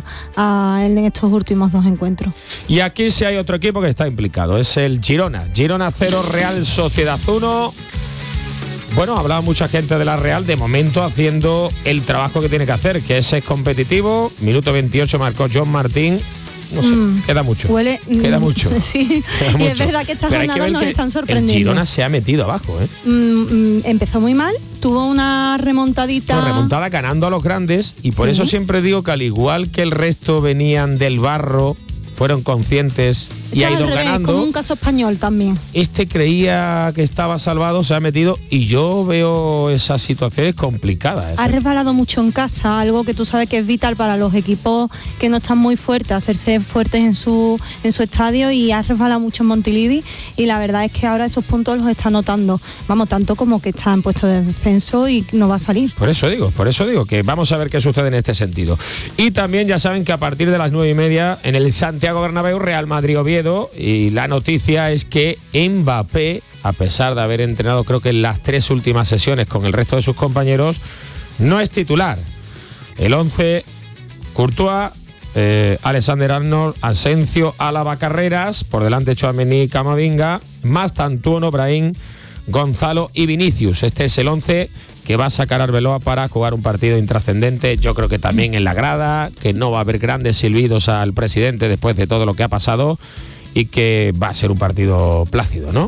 en estos últimos 2 encuentros. Y aquí sí hay otro equipo que está implicado, es el Girona. Girona 0, Real Sociedad 1. Bueno, ha hablado mucha gente de la Real, de momento haciendo el trabajo que tiene que hacer, que es competitivo. Minuto 28 marcó John Martín. No sé, queda mucho. Queda mucho. Sí, queda mucho. Y es verdad que estas jornadas nos están sorprendiendo. El Girona se ha metido abajo, ¿eh? Empezó muy mal, tuvo una remontadita. Una remontada ganando a los grandes y por eso siempre digo que al igual que el resto venían del barro, fueron conscientes y ha ido ganando. Como un caso español también. Este creía que estaba salvado, se ha metido y yo veo esas situaciones complicadas. Ha resbalado mucho en casa, algo que tú sabes que es vital para los equipos que no están muy fuertes, hacerse fuertes en su estadio, y ha resbalado mucho en Montilivi y la verdad es que ahora esos puntos los está notando. Vamos, tanto como que está en puesto de descenso y no va a salir. Por eso digo que vamos a ver qué sucede en este sentido. Y también ya saben que a partir de las 9:30 en el Santiago Bernabéu, Real Madrid-Oviedo, y la noticia es que Mbappé, a pesar de haber entrenado creo que en las 3 últimas sesiones con el resto de sus compañeros, no es titular. El 11, Courtois, Alexander-Arnold, Asensio, Álava, Carreras, por delante Tchouaméni, Camavinga, más Tantuono, Brahim, Gonzalo y Vinicius. Este es el 11 que va a sacar Arbeloa para jugar un partido intrascendente. Yo creo que también en la grada, que no va a haber grandes silbidos al presidente después de todo lo que ha pasado y que va a ser un partido plácido, ¿no?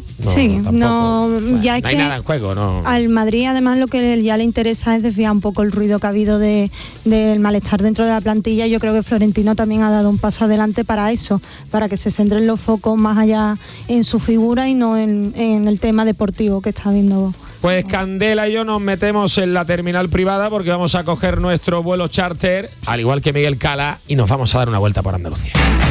Ya es no hay nada en juego, ¿no? Al Madrid además lo que ya le interesa es desviar un poco el ruido que ha habido del malestar dentro de la plantilla. Yo creo que Florentino también ha dado un paso adelante para eso, para que se centren los focos más allá en su figura y no en el tema deportivo que está viendo. Pues Candela y yo nos metemos en la terminal privada porque vamos a coger nuestro vuelo charter, al igual que Miguel Cala, y nos vamos a dar una vuelta por Andalucía.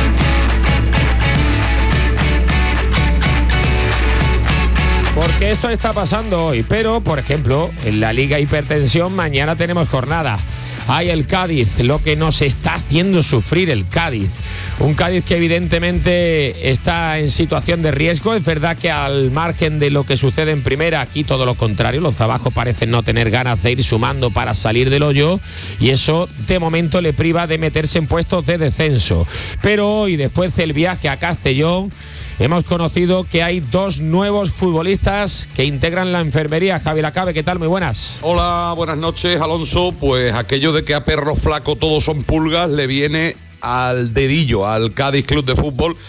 Porque esto está pasando hoy, pero, por ejemplo, en la Liga Hipertensión mañana tenemos jornada. Hay el Cádiz, lo que nos está haciendo sufrir el Cádiz. Un Cádiz que evidentemente está en situación de riesgo. Es verdad que al margen de lo que sucede en primera, aquí todo lo contrario. Los de abajo parecen no tener ganas de ir sumando para salir del hoyo. Y eso, de momento, le priva de meterse en puestos de descenso. Pero hoy, después del viaje a Castellón, hemos conocido que hay 2 nuevos futbolistas que integran la enfermería. Javi Lacabe, ¿qué tal? Muy buenas. Hola, buenas noches, Alonso. Pues aquello de que a perro flaco todos son pulgas le viene al dedillo al Cádiz Club de Fútbol,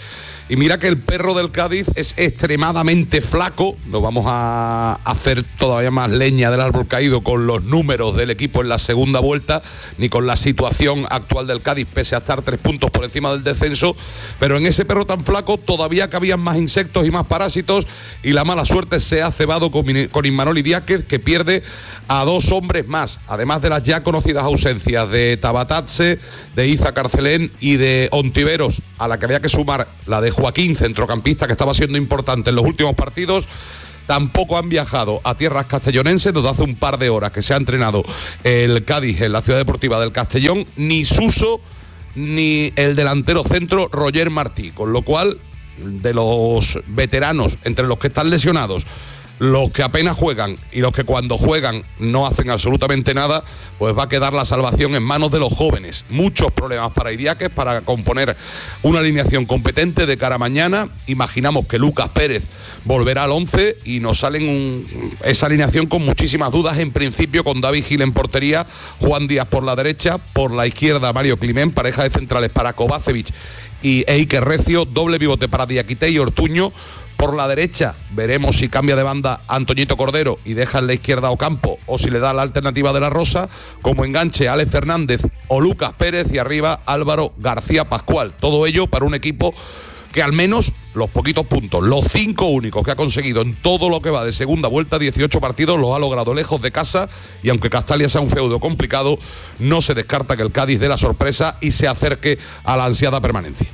Y mira que el perro del Cádiz es extremadamente flaco. No vamos a hacer todavía más leña del árbol caído con los números del equipo en la segunda vuelta, ni con la situación actual del Cádiz, pese a estar 3 puntos por encima del descenso. Pero en ese perro tan flaco todavía cabían más insectos y más parásitos, y la mala suerte se ha cebado con Imanol Idiáquez, que pierde a 2 hombres más, además de las ya conocidas ausencias de Tabatatse, de Iza Carcelén y de Ontiveros, a la que había que sumar la de Joaquín, centrocampista, que estaba siendo importante en los últimos partidos. Tampoco han viajado a tierras castellonenses, donde hace un par de horas que se ha entrenado el Cádiz en la Ciudad Deportiva del Castellón, ni Suso ni el delantero centro Roger Martí, con lo cual, de los veteranos, entre los que están lesionados, los que apenas juegan y los que cuando juegan no hacen absolutamente nada, pues va a quedar la salvación en manos de los jóvenes. Muchos problemas para Idiáquez para componer una alineación competente de cara a mañana. Imaginamos que Lucas Pérez volverá al 11 y nos salen esa alineación con muchísimas dudas, en principio con David Gil en portería, Juan Díaz por la derecha, por la izquierda Mario Climent, pareja de centrales para Kovacevic y Eiker Recio, doble pivote para Diakité y Ortuño. Por la derecha veremos si cambia de banda Antoñito Cordero y deja en la izquierda Ocampo, o si le da la alternativa de la Rosa, como enganche Alex Fernández o Lucas Pérez, y arriba Álvaro García Pascual. Todo ello para un equipo que al menos los poquitos puntos, los 5 únicos que ha conseguido en todo lo que va de segunda vuelta, 18 partidos, los ha logrado lejos de casa, y aunque Castalia sea un feudo complicado, no se descarta que el Cádiz dé la sorpresa y se acerque a la ansiada permanencia.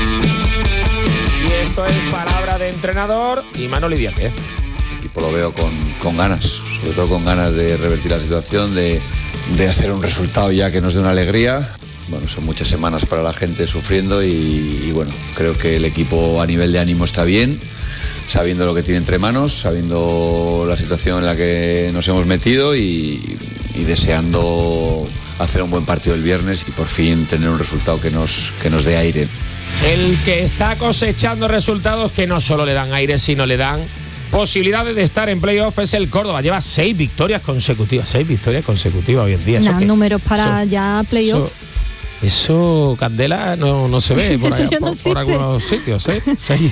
Y esto es palabra de entrenador Imanol Idiáquez. El equipo lo veo con ganas, sobre todo con ganas de revertir la situación, de hacer un resultado ya que nos dé una alegría. Bueno, son muchas semanas para la gente sufriendo y bueno, creo que el equipo a nivel de ánimo está bien, sabiendo lo que tiene entre manos, sabiendo la situación en la que nos hemos metido y deseando hacer un buen partido el viernes y por fin tener un resultado que nos dé aire. El que está cosechando resultados que no solo le dan aire, sino le dan posibilidades de estar en playoff es el Córdoba. Lleva 6 victorias consecutivas hoy en día. Números para ya playoff. Eso, Candela, no se ve por, por algunos sitios, ¿eh?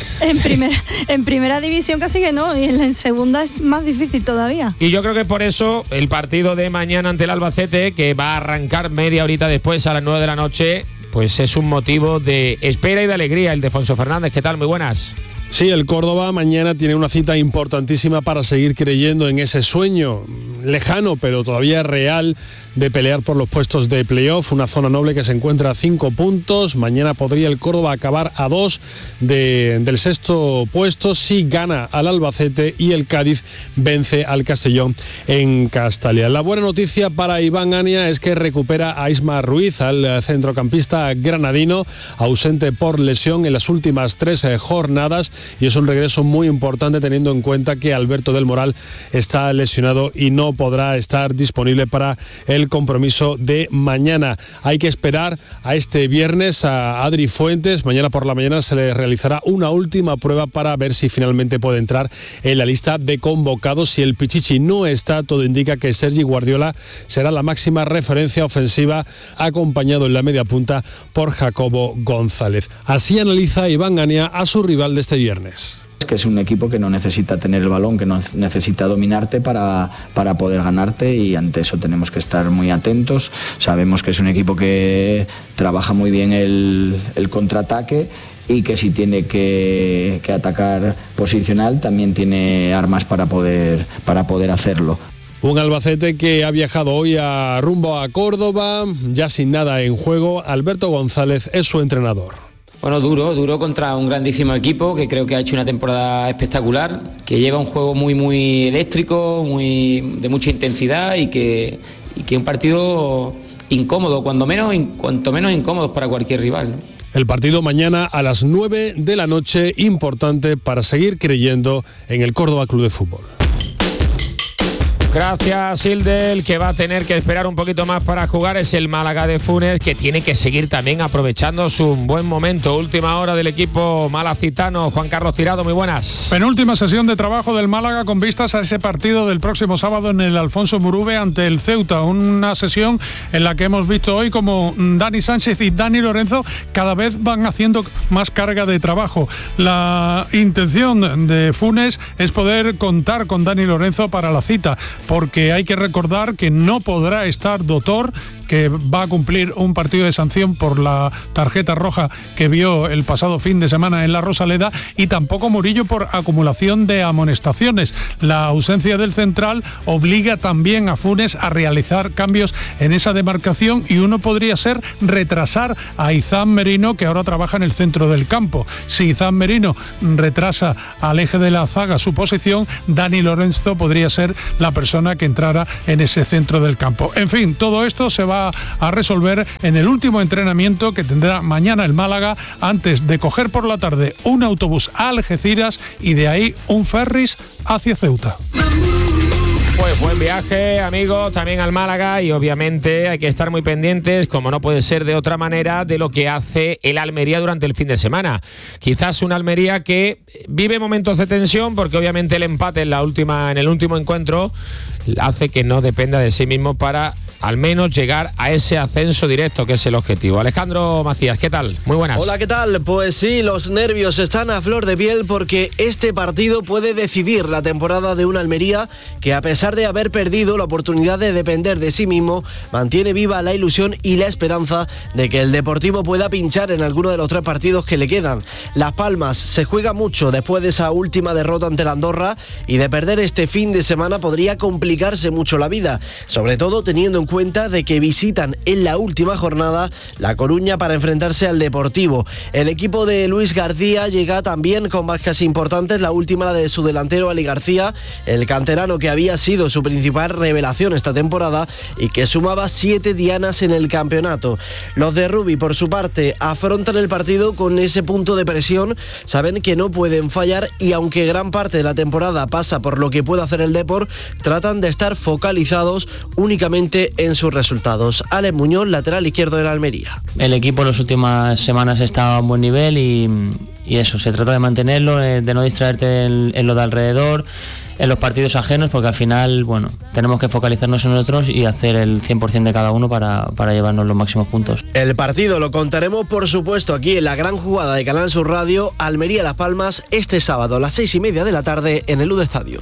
En primera división casi que no, y en segunda es más difícil todavía. Y yo creo que por eso el partido de mañana ante el Albacete, que va a arrancar media horita después a las 9 de la noche, pues es un motivo de espera y de alegría. El de Ildefonso Fernández, ¿qué tal? Muy buenas. Sí, el Córdoba mañana tiene una cita importantísima para seguir creyendo en ese sueño lejano, pero todavía real, de pelear por los puestos de playoff, una zona noble que se encuentra a 5 puntos. Mañana podría el Córdoba acabar a 2 del sexto puesto si gana al Albacete y el Cádiz vence al Castellón en Castalia. La buena noticia para Iván Ania es que recupera a Isma Ruiz, al centrocampista granadino, ausente por lesión en las últimas 3 jornadas, y es un regreso muy importante teniendo en cuenta que Alberto del Moral está lesionado y no podrá estar disponible para el compromiso de mañana. Hay que esperar a este viernes a Adri Fuentes. Mañana por la mañana se le realizará una última prueba para ver si finalmente puede entrar en la lista de convocados. Si el Pichichi no está, todo indica que Sergi Guardiola será la máxima referencia ofensiva, acompañado en la media punta por Jacobo González. Así analiza Iván Ania a su rival de este viernes. Que es un equipo que no necesita tener el balón, que no necesita dominarte para poder ganarte, y ante eso tenemos que estar muy atentos. Sabemos que es un equipo que trabaja muy bien el contraataque y que si tiene que atacar posicional también tiene armas para poder hacerlo. Un Albacete que ha viajado hoy rumbo a Córdoba, ya sin nada en juego. Alberto González es su entrenador. Bueno, duro contra un grandísimo equipo que creo que ha hecho una temporada espectacular, que lleva un juego muy eléctrico, de mucha intensidad y que un partido incómodo, cuanto menos incómodo para cualquier rival, ¿no? El partido mañana a las 9 de la noche, importante para seguir creyendo en el Córdoba Club de Fútbol. Gracias, Hilde. El que va a tener que esperar un poquito más para jugar es el Málaga de Funes, que tiene que seguir también aprovechando su buen momento. Última hora del equipo malacitano. Juan Carlos Tirado, muy buenas. Penúltima sesión de trabajo del Málaga con vistas a ese partido del próximo sábado en el Alfonso Murube ante el Ceuta. Una sesión en la que hemos visto hoy como Dani Sánchez y Dani Lorenzo cada vez van haciendo más carga de trabajo. La intención de Funes es poder contar con Dani Lorenzo para la cita, porque hay que recordar que no podrá estar Dotor, que va a cumplir un partido de sanción por la tarjeta roja que vio el pasado fin de semana en la Rosaleda, y tampoco Murillo por acumulación de amonestaciones. La ausencia del central obliga también a Funes a realizar cambios en esa demarcación, y uno podría ser retrasar a Izan Merino, que ahora trabaja en el centro del campo. Si Izan Merino retrasa al eje de la zaga su posición, Dani Lorenzo podría ser la persona que entrara en ese centro del campo. En fin, todo esto se va a resolver en el último entrenamiento que tendrá mañana el Málaga, antes de coger por la tarde un autobús a Algeciras y de ahí un ferris hacia Ceuta. Pues buen viaje, amigos, también al Málaga, y obviamente hay que estar muy pendientes, como no puede ser de otra manera, de lo que hace el Almería durante el fin de semana. Quizás una Almería que vive momentos de tensión, porque obviamente el empate en el último encuentro hace que no dependa de sí mismo para al menos llegar a ese ascenso directo, que es el objetivo. Alejandro Macías, ¿qué tal? Muy buenas. Hola, ¿qué tal? Pues sí, los nervios están a flor de piel, porque este partido puede decidir la temporada de una Almería que, a pesar de haber perdido la oportunidad de depender de sí mismo, mantiene viva la ilusión y la esperanza de que el Deportivo pueda pinchar en alguno de los 3 partidos que le quedan. Las Palmas se juega mucho después de esa última derrota ante la Andorra, y de perder este fin de semana podría complicarse mucho la vida, sobre todo teniendo en cuenta de que visitan en la última jornada La Coruña para enfrentarse al Deportivo. El equipo de Luis García llega también con bajas importantes, la última la de su delantero Ali García, el canterano que había sido su principal revelación esta temporada y que sumaba 7 dianas en el campeonato. Los de Rubi, por su parte, afrontan el partido con ese punto de presión, saben que no pueden fallar, y aunque gran parte de la temporada pasa por lo que puede hacer el Depor, tratan de estar focalizados únicamente en sus resultados. Alex Muñoz, lateral izquierdo de la Almería. El equipo en las últimas semanas está a un buen nivel y eso, se trata de mantenerlo, de no distraerte en lo de alrededor, en los partidos ajenos, porque al final, bueno, tenemos que focalizarnos en nosotros y hacer el 100% de cada uno para llevarnos los máximos puntos. El partido lo contaremos, por supuesto, aquí en la gran jugada de Canal Sur Radio, Almería-Las Palmas, este sábado a las 6:30 de la tarde en el UD Stadium.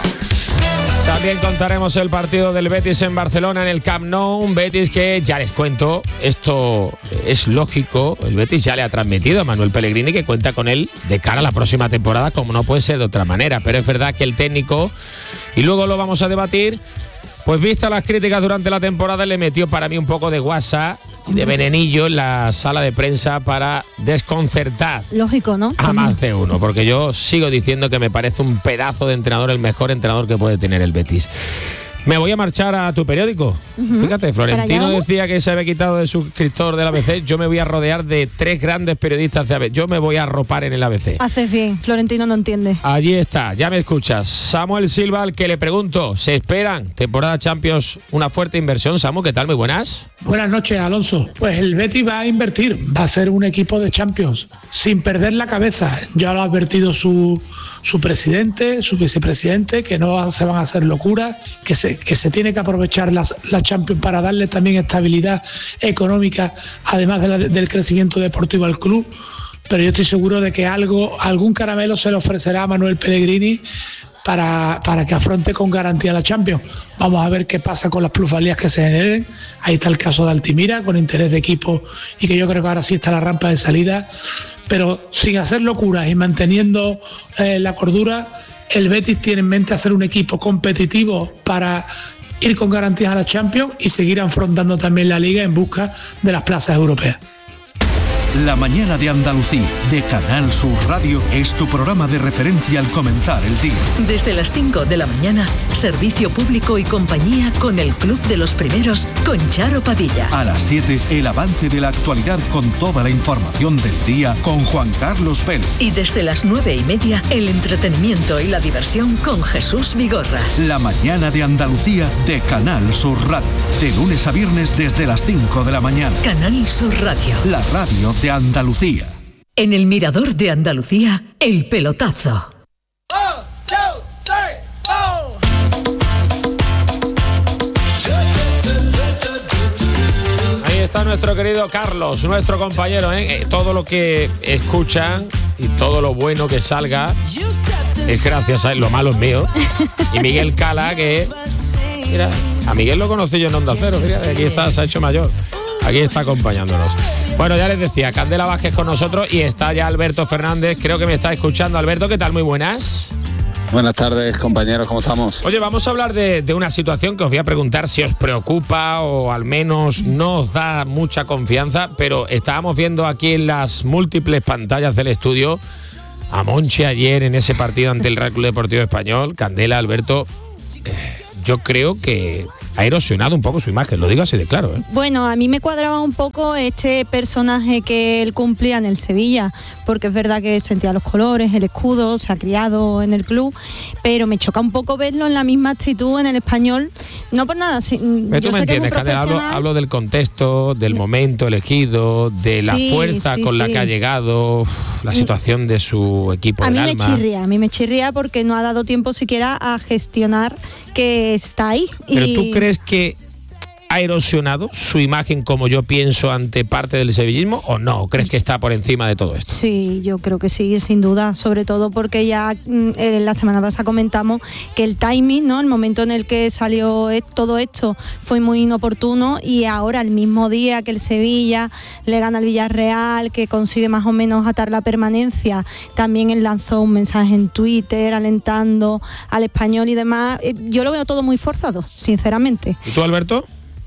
También contaremos el partido del Betis en Barcelona, en el Camp Nou. Un Betis que, ya les cuento, esto es lógico, el Betis ya le ha transmitido a Manuel Pellegrini que cuenta con él de cara a la próxima temporada, como no puede ser de otra manera. Pero es verdad que el técnico, y luego lo vamos a debatir, pues vistas las críticas durante la temporada, le metió para mí un poco de guasa y de venenillo en la sala de prensa para desconcertar. Lógico, ¿no? A más de uno, porque yo sigo diciendo que me parece un pedazo de entrenador, el mejor entrenador que puede tener el Betis. Me voy a marchar a tu periódico. Fíjate, Florentino decía que se había quitado de suscriptor del ABC. Yo me voy a rodear de 3 grandes periodistas de ABC. Yo me voy a arropar en el ABC. Haces bien, Florentino no entiende. Allí está, ya me escuchas. Samuel Silva, al que le pregunto, ¿se esperan temporada Champions una fuerte inversión? Samu, ¿qué tal? Muy buenas. Buenas noches, Alonso. Pues el Betis va a invertir, va a ser un equipo de Champions, sin perder la cabeza. Ya lo ha advertido su presidente, su vicepresidente, que no se van a hacer locuras, que se tiene que aprovechar la Champions para darle también estabilidad económica, además del crecimiento deportivo al club. Pero yo estoy seguro de que algún caramelo se le ofrecerá a Manuel Pellegrini para que afronte con garantía la Champions. Vamos a ver qué pasa con las plusvalías que se generen. Ahí está el caso de Altimira, con interés de equipo, y que yo creo que ahora sí está la rampa de salida. Pero sin hacer locuras y manteniendo la cordura, el Betis tiene en mente hacer un equipo competitivo para ir con garantías a la Champions y seguir afrontando también la Liga en busca de las plazas europeas. La mañana de Andalucía, de Canal Sur Radio, es tu programa de referencia al comenzar el día. Desde las 5 de la mañana, servicio público y compañía con el Club de los Primeros, con Charo Padilla. A las 7, el avance de la actualidad con toda la información del día con Juan Carlos Vélez. Y desde las 9:30, el entretenimiento y la diversión con Jesús Vigorra. La mañana de Andalucía, de Canal Sur Radio. De lunes a viernes desde las 5 de la mañana. Canal Sur Radio. La radio de Andalucía. En el Mirador de Andalucía, el pelotazo. Ahí está nuestro querido Carlos, nuestro compañero, todo lo que escuchan y todo lo bueno que salga es gracias a él, lo malo es mío. Y Miguel Cala, que mira, a Miguel lo conocí yo en Onda Cero, mira, aquí está, se ha hecho mayor. Aquí está acompañándonos. Bueno, ya les decía, Candela Vázquez con nosotros y está ya Alberto Fernández. Creo que me está escuchando. Alberto, ¿qué tal? Muy buenas. Buenas tardes, compañeros, ¿cómo estamos? Oye, vamos a hablar de una situación que os voy a preguntar si os preocupa o al menos no os da mucha confianza, pero estábamos viendo aquí en las múltiples pantallas del estudio a Monchi ayer en ese partido ante el Real Club Deportivo Español. Candela, Alberto, yo creo que ha erosionado un poco su imagen, lo digo así de claro, ¿eh? Bueno, a mí me cuadraba un poco este personaje que él cumplía en el Sevilla, porque es verdad que sentía los colores, el escudo, se ha criado en el club, pero me choca un poco verlo en la misma actitud en el Español. No por nada, pero tú me entiendes, Candela, hablo del contexto, del momento elegido, de la fuerza con la que ha llegado, la situación de su equipo del alma. A mí me chirría porque no ha dado tiempo siquiera a gestionar que está ahí. Pero tú crees que ha erosionado su imagen, como yo pienso, ante parte del sevillismo, o no? ¿Crees que está por encima de todo esto? Sí, yo creo que sí, sin duda, sobre todo porque ya la semana pasada comentamos que el timing, ¿no?, el momento en el que salió todo esto fue muy inoportuno, y ahora el mismo día que el Sevilla le gana al Villarreal, que consigue más o menos atar la permanencia, también él lanzó un mensaje en Twitter alentando al Español y demás. Yo lo veo todo muy forzado, sinceramente. ¿Y tú, Alberto?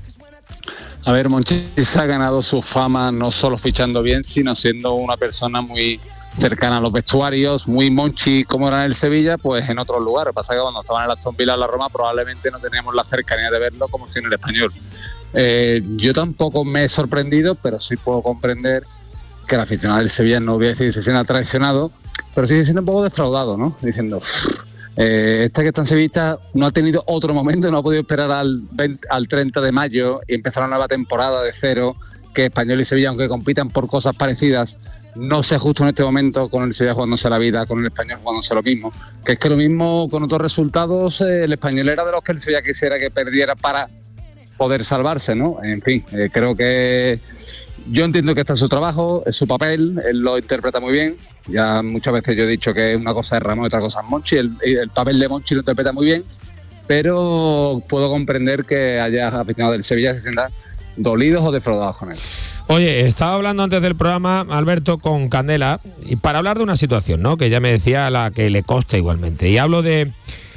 A ver, Monchi se ha ganado su fama no solo fichando bien, sino siendo una persona muy cercana a los vestuarios, muy Monchi como era en el Sevilla, pues en otros lugares. Pasa que cuando estaba en el Aston Villa o la Roma probablemente no teníamos la cercanía de verlo como si en el Español. Yo tampoco me he sorprendido, pero sí puedo comprender que el aficionado del Sevilla, no voy a decir que se sienta traicionado, pero sigue siendo un poco defraudado, ¿no? Diciendo, este que está en Sevilla no ha tenido otro momento, no ha podido esperar al 30 de mayo y empezar una nueva temporada de cero, que Español y Sevilla, aunque compitan por cosas parecidas, no sé justo en este momento con el Sevilla jugándose la vida, con el Español jugándose lo mismo. Que es que lo mismo con otros resultados, el Español era de los que el Sevilla quisiera que perdiera para poder salvarse, ¿no? En fin, creo que yo entiendo que este es su trabajo, es su papel, él lo interpreta muy bien. Ya muchas veces yo he dicho que una cosa es Ramón y otra cosa es Monchi. El papel de Monchi lo interpreta muy bien, pero puedo comprender que haya aficionados del Sevilla que se sientan dolidos o defraudados con él. Oye, estaba hablando antes del programa, Alberto, con Candela, y para hablar de una situación, ¿no?, que ya me decía la que le consta igualmente. Y hablo de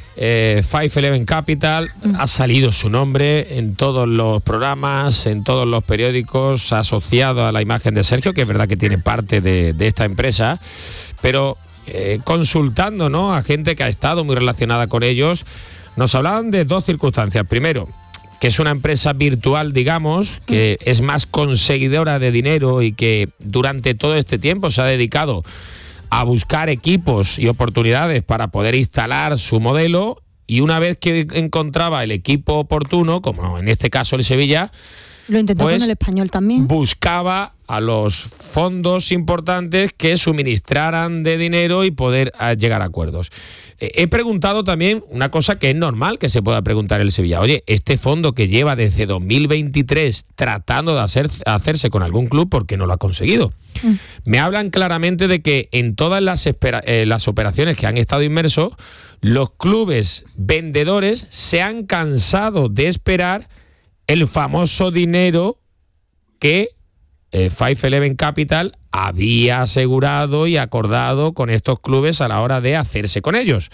511 Capital. Ha salido su nombre en todos los programas, en todos los periódicos, asociado a la imagen de Sergio, que es verdad que tiene parte de esta empresa, pero consultando, ¿no?, a gente que ha estado muy relacionada con ellos, nos hablaban de dos circunstancias. Primero, que es una empresa virtual, digamos, que es más conseguidora de dinero y que durante todo este tiempo se ha dedicado a buscar equipos y oportunidades para poder instalar su modelo, y una vez que encontraba el equipo oportuno, como en este caso el Sevilla, lo intentó con el Español también. Buscaba a los fondos importantes que suministraran de dinero y poder llegar a acuerdos. He preguntado también una cosa que es normal que se pueda preguntar el Sevilla. Oye, este fondo que lleva desde 2023 tratando de hacerse con algún club, ¿por qué no lo ha conseguido? Me hablan claramente de que en todas las operaciones que han estado inmersos, los clubes vendedores se han cansado de esperar el famoso dinero que 511 Capital había asegurado y acordado con estos clubes a la hora de hacerse con ellos.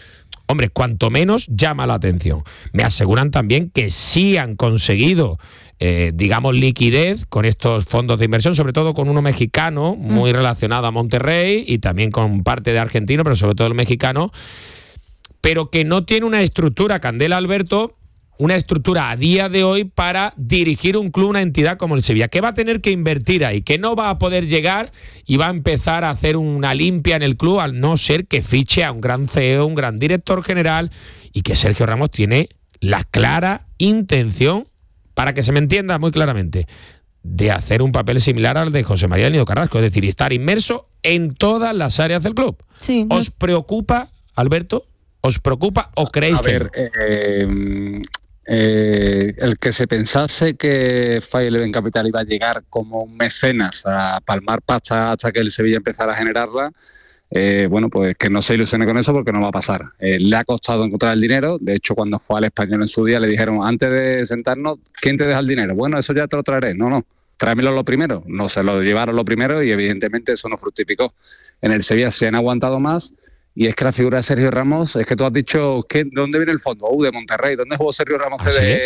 Hombre, cuanto menos llama la atención. Me aseguran también que sí han conseguido digamos, liquidez con estos fondos de inversión, sobre todo con uno mexicano, muy relacionado a Monterrey, y también con parte de argentino, pero sobre todo el mexicano, pero que no tiene una estructura, Candela, Alberto, una estructura a día de hoy para dirigir un club, una entidad como el Sevilla, que va a tener que invertir ahí, que no va a poder llegar y va a empezar a hacer una limpia en el club, al no ser que fiche a un gran CEO, un gran director general, y que Sergio Ramos tiene la clara intención, para que se me entienda muy claramente, de hacer un papel similar al de José María del Nido Carrasco, es decir, estar inmerso en todas las áreas del club. Sí, ¿Os preocupa, Alberto? ¿Os preocupa o creéis que no? El que se pensase que Fire Eleven Capital iba a llegar como un mecenas a palmar pasta hasta que el Sevilla empezara a generarla, bueno, pues que no se ilusione con eso, porque no va a pasar. Le ha costado encontrar el dinero. De hecho, cuando fue al Español en su día, le dijeron, antes de sentarnos, ¿quién te deja el dinero? Bueno, eso ya te lo traeré. No, tráemelo lo primero. No, se lo llevaron lo primero y evidentemente eso no fructificó. En el Sevilla se han aguantado más. Y es que la figura de Sergio Ramos, es que tú has dicho, ¿de dónde viene el fondo? De Monterrey. ¿Dónde jugó Sergio Ramos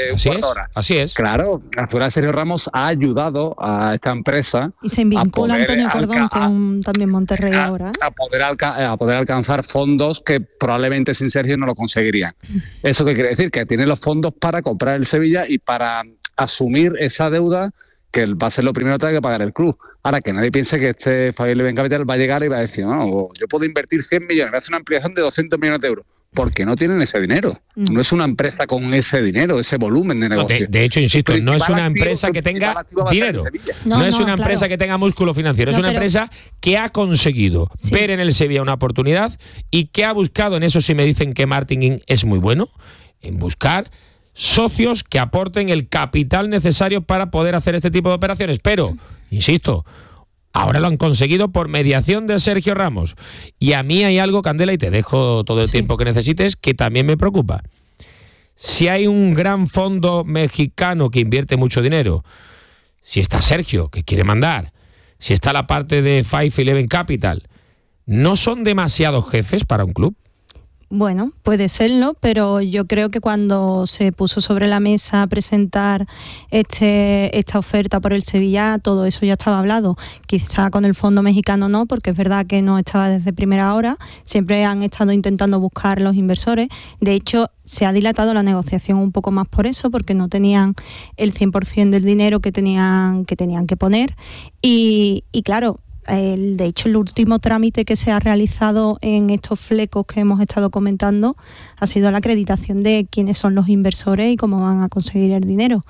Así es. Claro, la figura de Sergio Ramos ha ayudado a esta empresa. Y se vincula Antonio Cordón con también Monterrey ahora. A poder alcanzar fondos que probablemente sin Sergio no lo conseguirían. ¿Eso qué quiere decir? Que tiene los fondos para comprar el Sevilla y para asumir esa deuda que va a ser lo primero que tiene que pagar el club. Ahora, que nadie piense que este Fire Eleven Capital va a llegar y va a decir, no, yo puedo invertir 100 millones, voy a hacer una ampliación de 200 millones de euros, porque no tienen ese dinero. No es una empresa con ese dinero, ese volumen de negocio. De hecho, insisto, no es una empresa que tenga dinero. No es una empresa que tenga músculo financiero, es una empresa que ha conseguido ver en el Sevilla una oportunidad y que ha buscado, en eso sí me dicen que Martin es muy bueno, en buscar socios que aporten el capital necesario para poder hacer este tipo de operaciones. Pero, insisto, ahora lo han conseguido por mediación de Sergio Ramos. Y a mí hay algo, Candela, y te dejo todo el tiempo que necesites, que también me preocupa. Si hay un gran fondo mexicano que invierte mucho dinero, si está Sergio, que quiere mandar, si está la parte de Fire Eleven Capital, ¿no son demasiados jefes para un club? Bueno, puede serlo, pero yo creo que cuando se puso sobre la mesa a presentar esta oferta por el Sevilla, todo eso ya estaba hablado. Quizá con el fondo mexicano no, porque es verdad que no estaba desde primera hora. Siempre han estado intentando buscar los inversores. De hecho, se ha dilatado la negociación un poco más por eso, porque no tenían el 100% del dinero que tenían que poner. Y claro, de hecho, el último trámite que se ha realizado en estos flecos que hemos estado comentando ha sido la acreditación de quiénes son los inversores y cómo van a conseguir el dinero.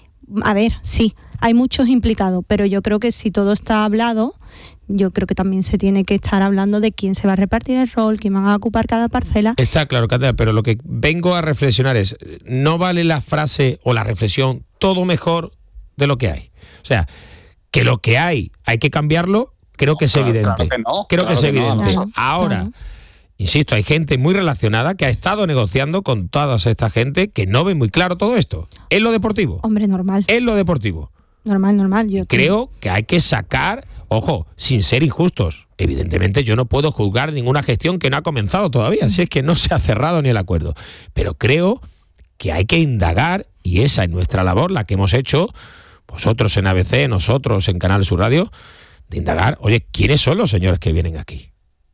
A ver, sí, hay muchos implicados, pero yo creo que si todo está hablado, yo creo que también se tiene que estar hablando de quién se va a repartir el rol, quién va a ocupar cada parcela. Está claro, Candela, pero lo que vengo a reflexionar es, no vale la frase o la reflexión todo mejor de lo que hay. O sea, que lo que hay que cambiarlo. Creo que es evidente. Creo que es evidente. Ahora, insisto, hay gente muy relacionada que ha estado negociando con toda esta gente que no ve muy claro todo esto. Es lo deportivo. Hombre, normal. Es lo deportivo. Normal. Yo creo que hay que sacar, ojo, sin ser injustos. Evidentemente yo no puedo juzgar ninguna gestión que no ha comenzado todavía, si es que no se ha cerrado ni el acuerdo. Pero creo que hay que indagar, y esa es nuestra labor, la que hemos hecho, vosotros en ABC, nosotros en Canal Sur Radio, de indagar, oye, ¿quiénes son los señores que vienen aquí?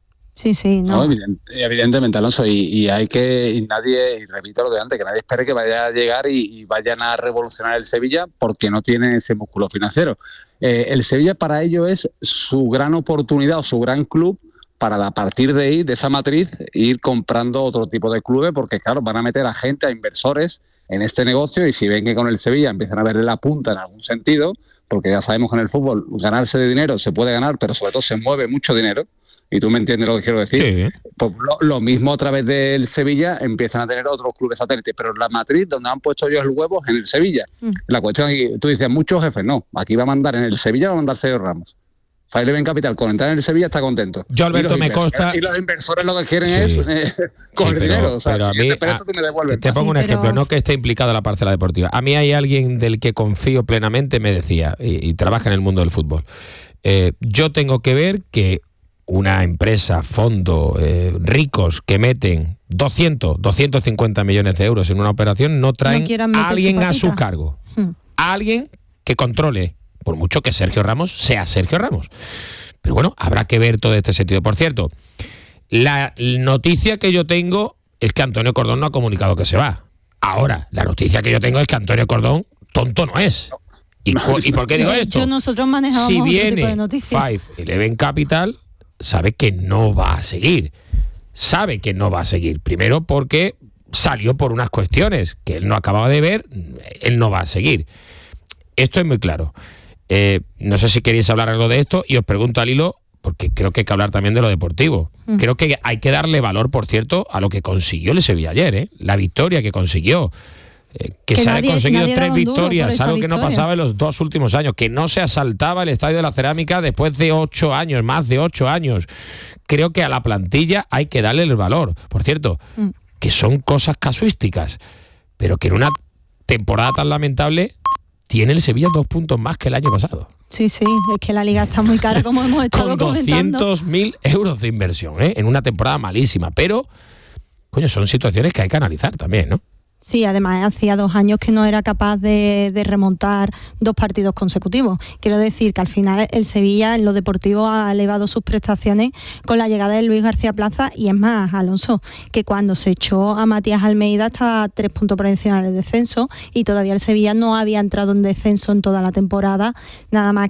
Sí, no. Evidentemente, Alonso, y hay que, y nadie, y repito lo de antes, que nadie espere que vaya a llegar y vayan a revolucionar el Sevilla porque no tiene ese músculo financiero. El Sevilla para ello es su gran oportunidad o su gran club para a partir de ahí, de esa matriz, ir comprando otro tipo de clubes, porque claro, van a meter a gente, a inversores en este negocio, y si ven que con el Sevilla empiezan a verle la punta en algún sentido, porque ya sabemos que en el fútbol ganarse de dinero se puede ganar, pero sobre todo se mueve mucho dinero, y tú me entiendes lo que quiero decir. Sí. Pues lo mismo a través del Sevilla empiezan a tener otros clubes satélites, pero la matriz donde han puesto ellos el huevo es en el Sevilla. La cuestión aquí, tú dices, muchos jefes, no, aquí va a mandar en el Sevilla, va a mandar Sergio Ramos. Fire Eleven Capital, con entrar en el Sevilla está contento. Yo, Alberto, me consta... Y los inversores lo que quieren es coger dinero. O sea, pero si a mí, tú me devuelves. Te pongo un ejemplo, no que esté implicada la parcela deportiva. A mí hay alguien del que confío plenamente, me decía, y trabaja en el mundo del fútbol. Yo tengo que ver que una empresa, fondo, ricos que meten 250 millones de euros en una operación no traen a alguien a su cargo. a alguien que controle, por mucho que Sergio Ramos sea Sergio Ramos. Pero bueno, habrá que ver todo este sentido. Por cierto, la noticia que yo tengo es que Antonio Cordón no ha comunicado que se va. Ahora, la noticia que yo tengo es que Antonio Cordón tonto no es. ¿Y por qué digo esto? Nosotros manejamos si otro tipo de viene noticias. 5-11 Capital, sabe que no va a seguir. Sabe que no va a seguir. Primero porque salió por unas cuestiones que él no acababa de ver, él no va a seguir. Esto es muy claro. No sé si queréis hablar algo de esto y os pregunto al hilo, porque creo que hay que hablar también de lo deportivo. Creo que hay que darle valor, por cierto, a lo que consiguió el Sevilla ayer, la victoria que consiguió. Que se haya conseguido 3 victorias, algo que no pasaba en los 2 últimos años, que no se asaltaba el Estadio de la Cerámica después de 8 años, más de 8 años. Creo que a la plantilla hay que darle el valor. Por cierto, que son cosas casuísticas, pero que en una temporada tan lamentable tiene el Sevilla 2 puntos más que el año pasado. Sí, es que la liga está muy cara, como hemos estado comentando. Con 200.000 euros de inversión, en una temporada malísima, pero coño, son situaciones que hay que analizar también, ¿no? Sí, además hacía 2 años que no era capaz de remontar 2 partidos consecutivos. Quiero decir que al final el Sevilla en lo deportivo ha elevado sus prestaciones con la llegada de Luis García Plaza, y es más, Alonso, que cuando se echó a Matías Almeida estaba 3 puntos por encima del descenso y todavía el Sevilla no había entrado en descenso en toda la temporada, nada más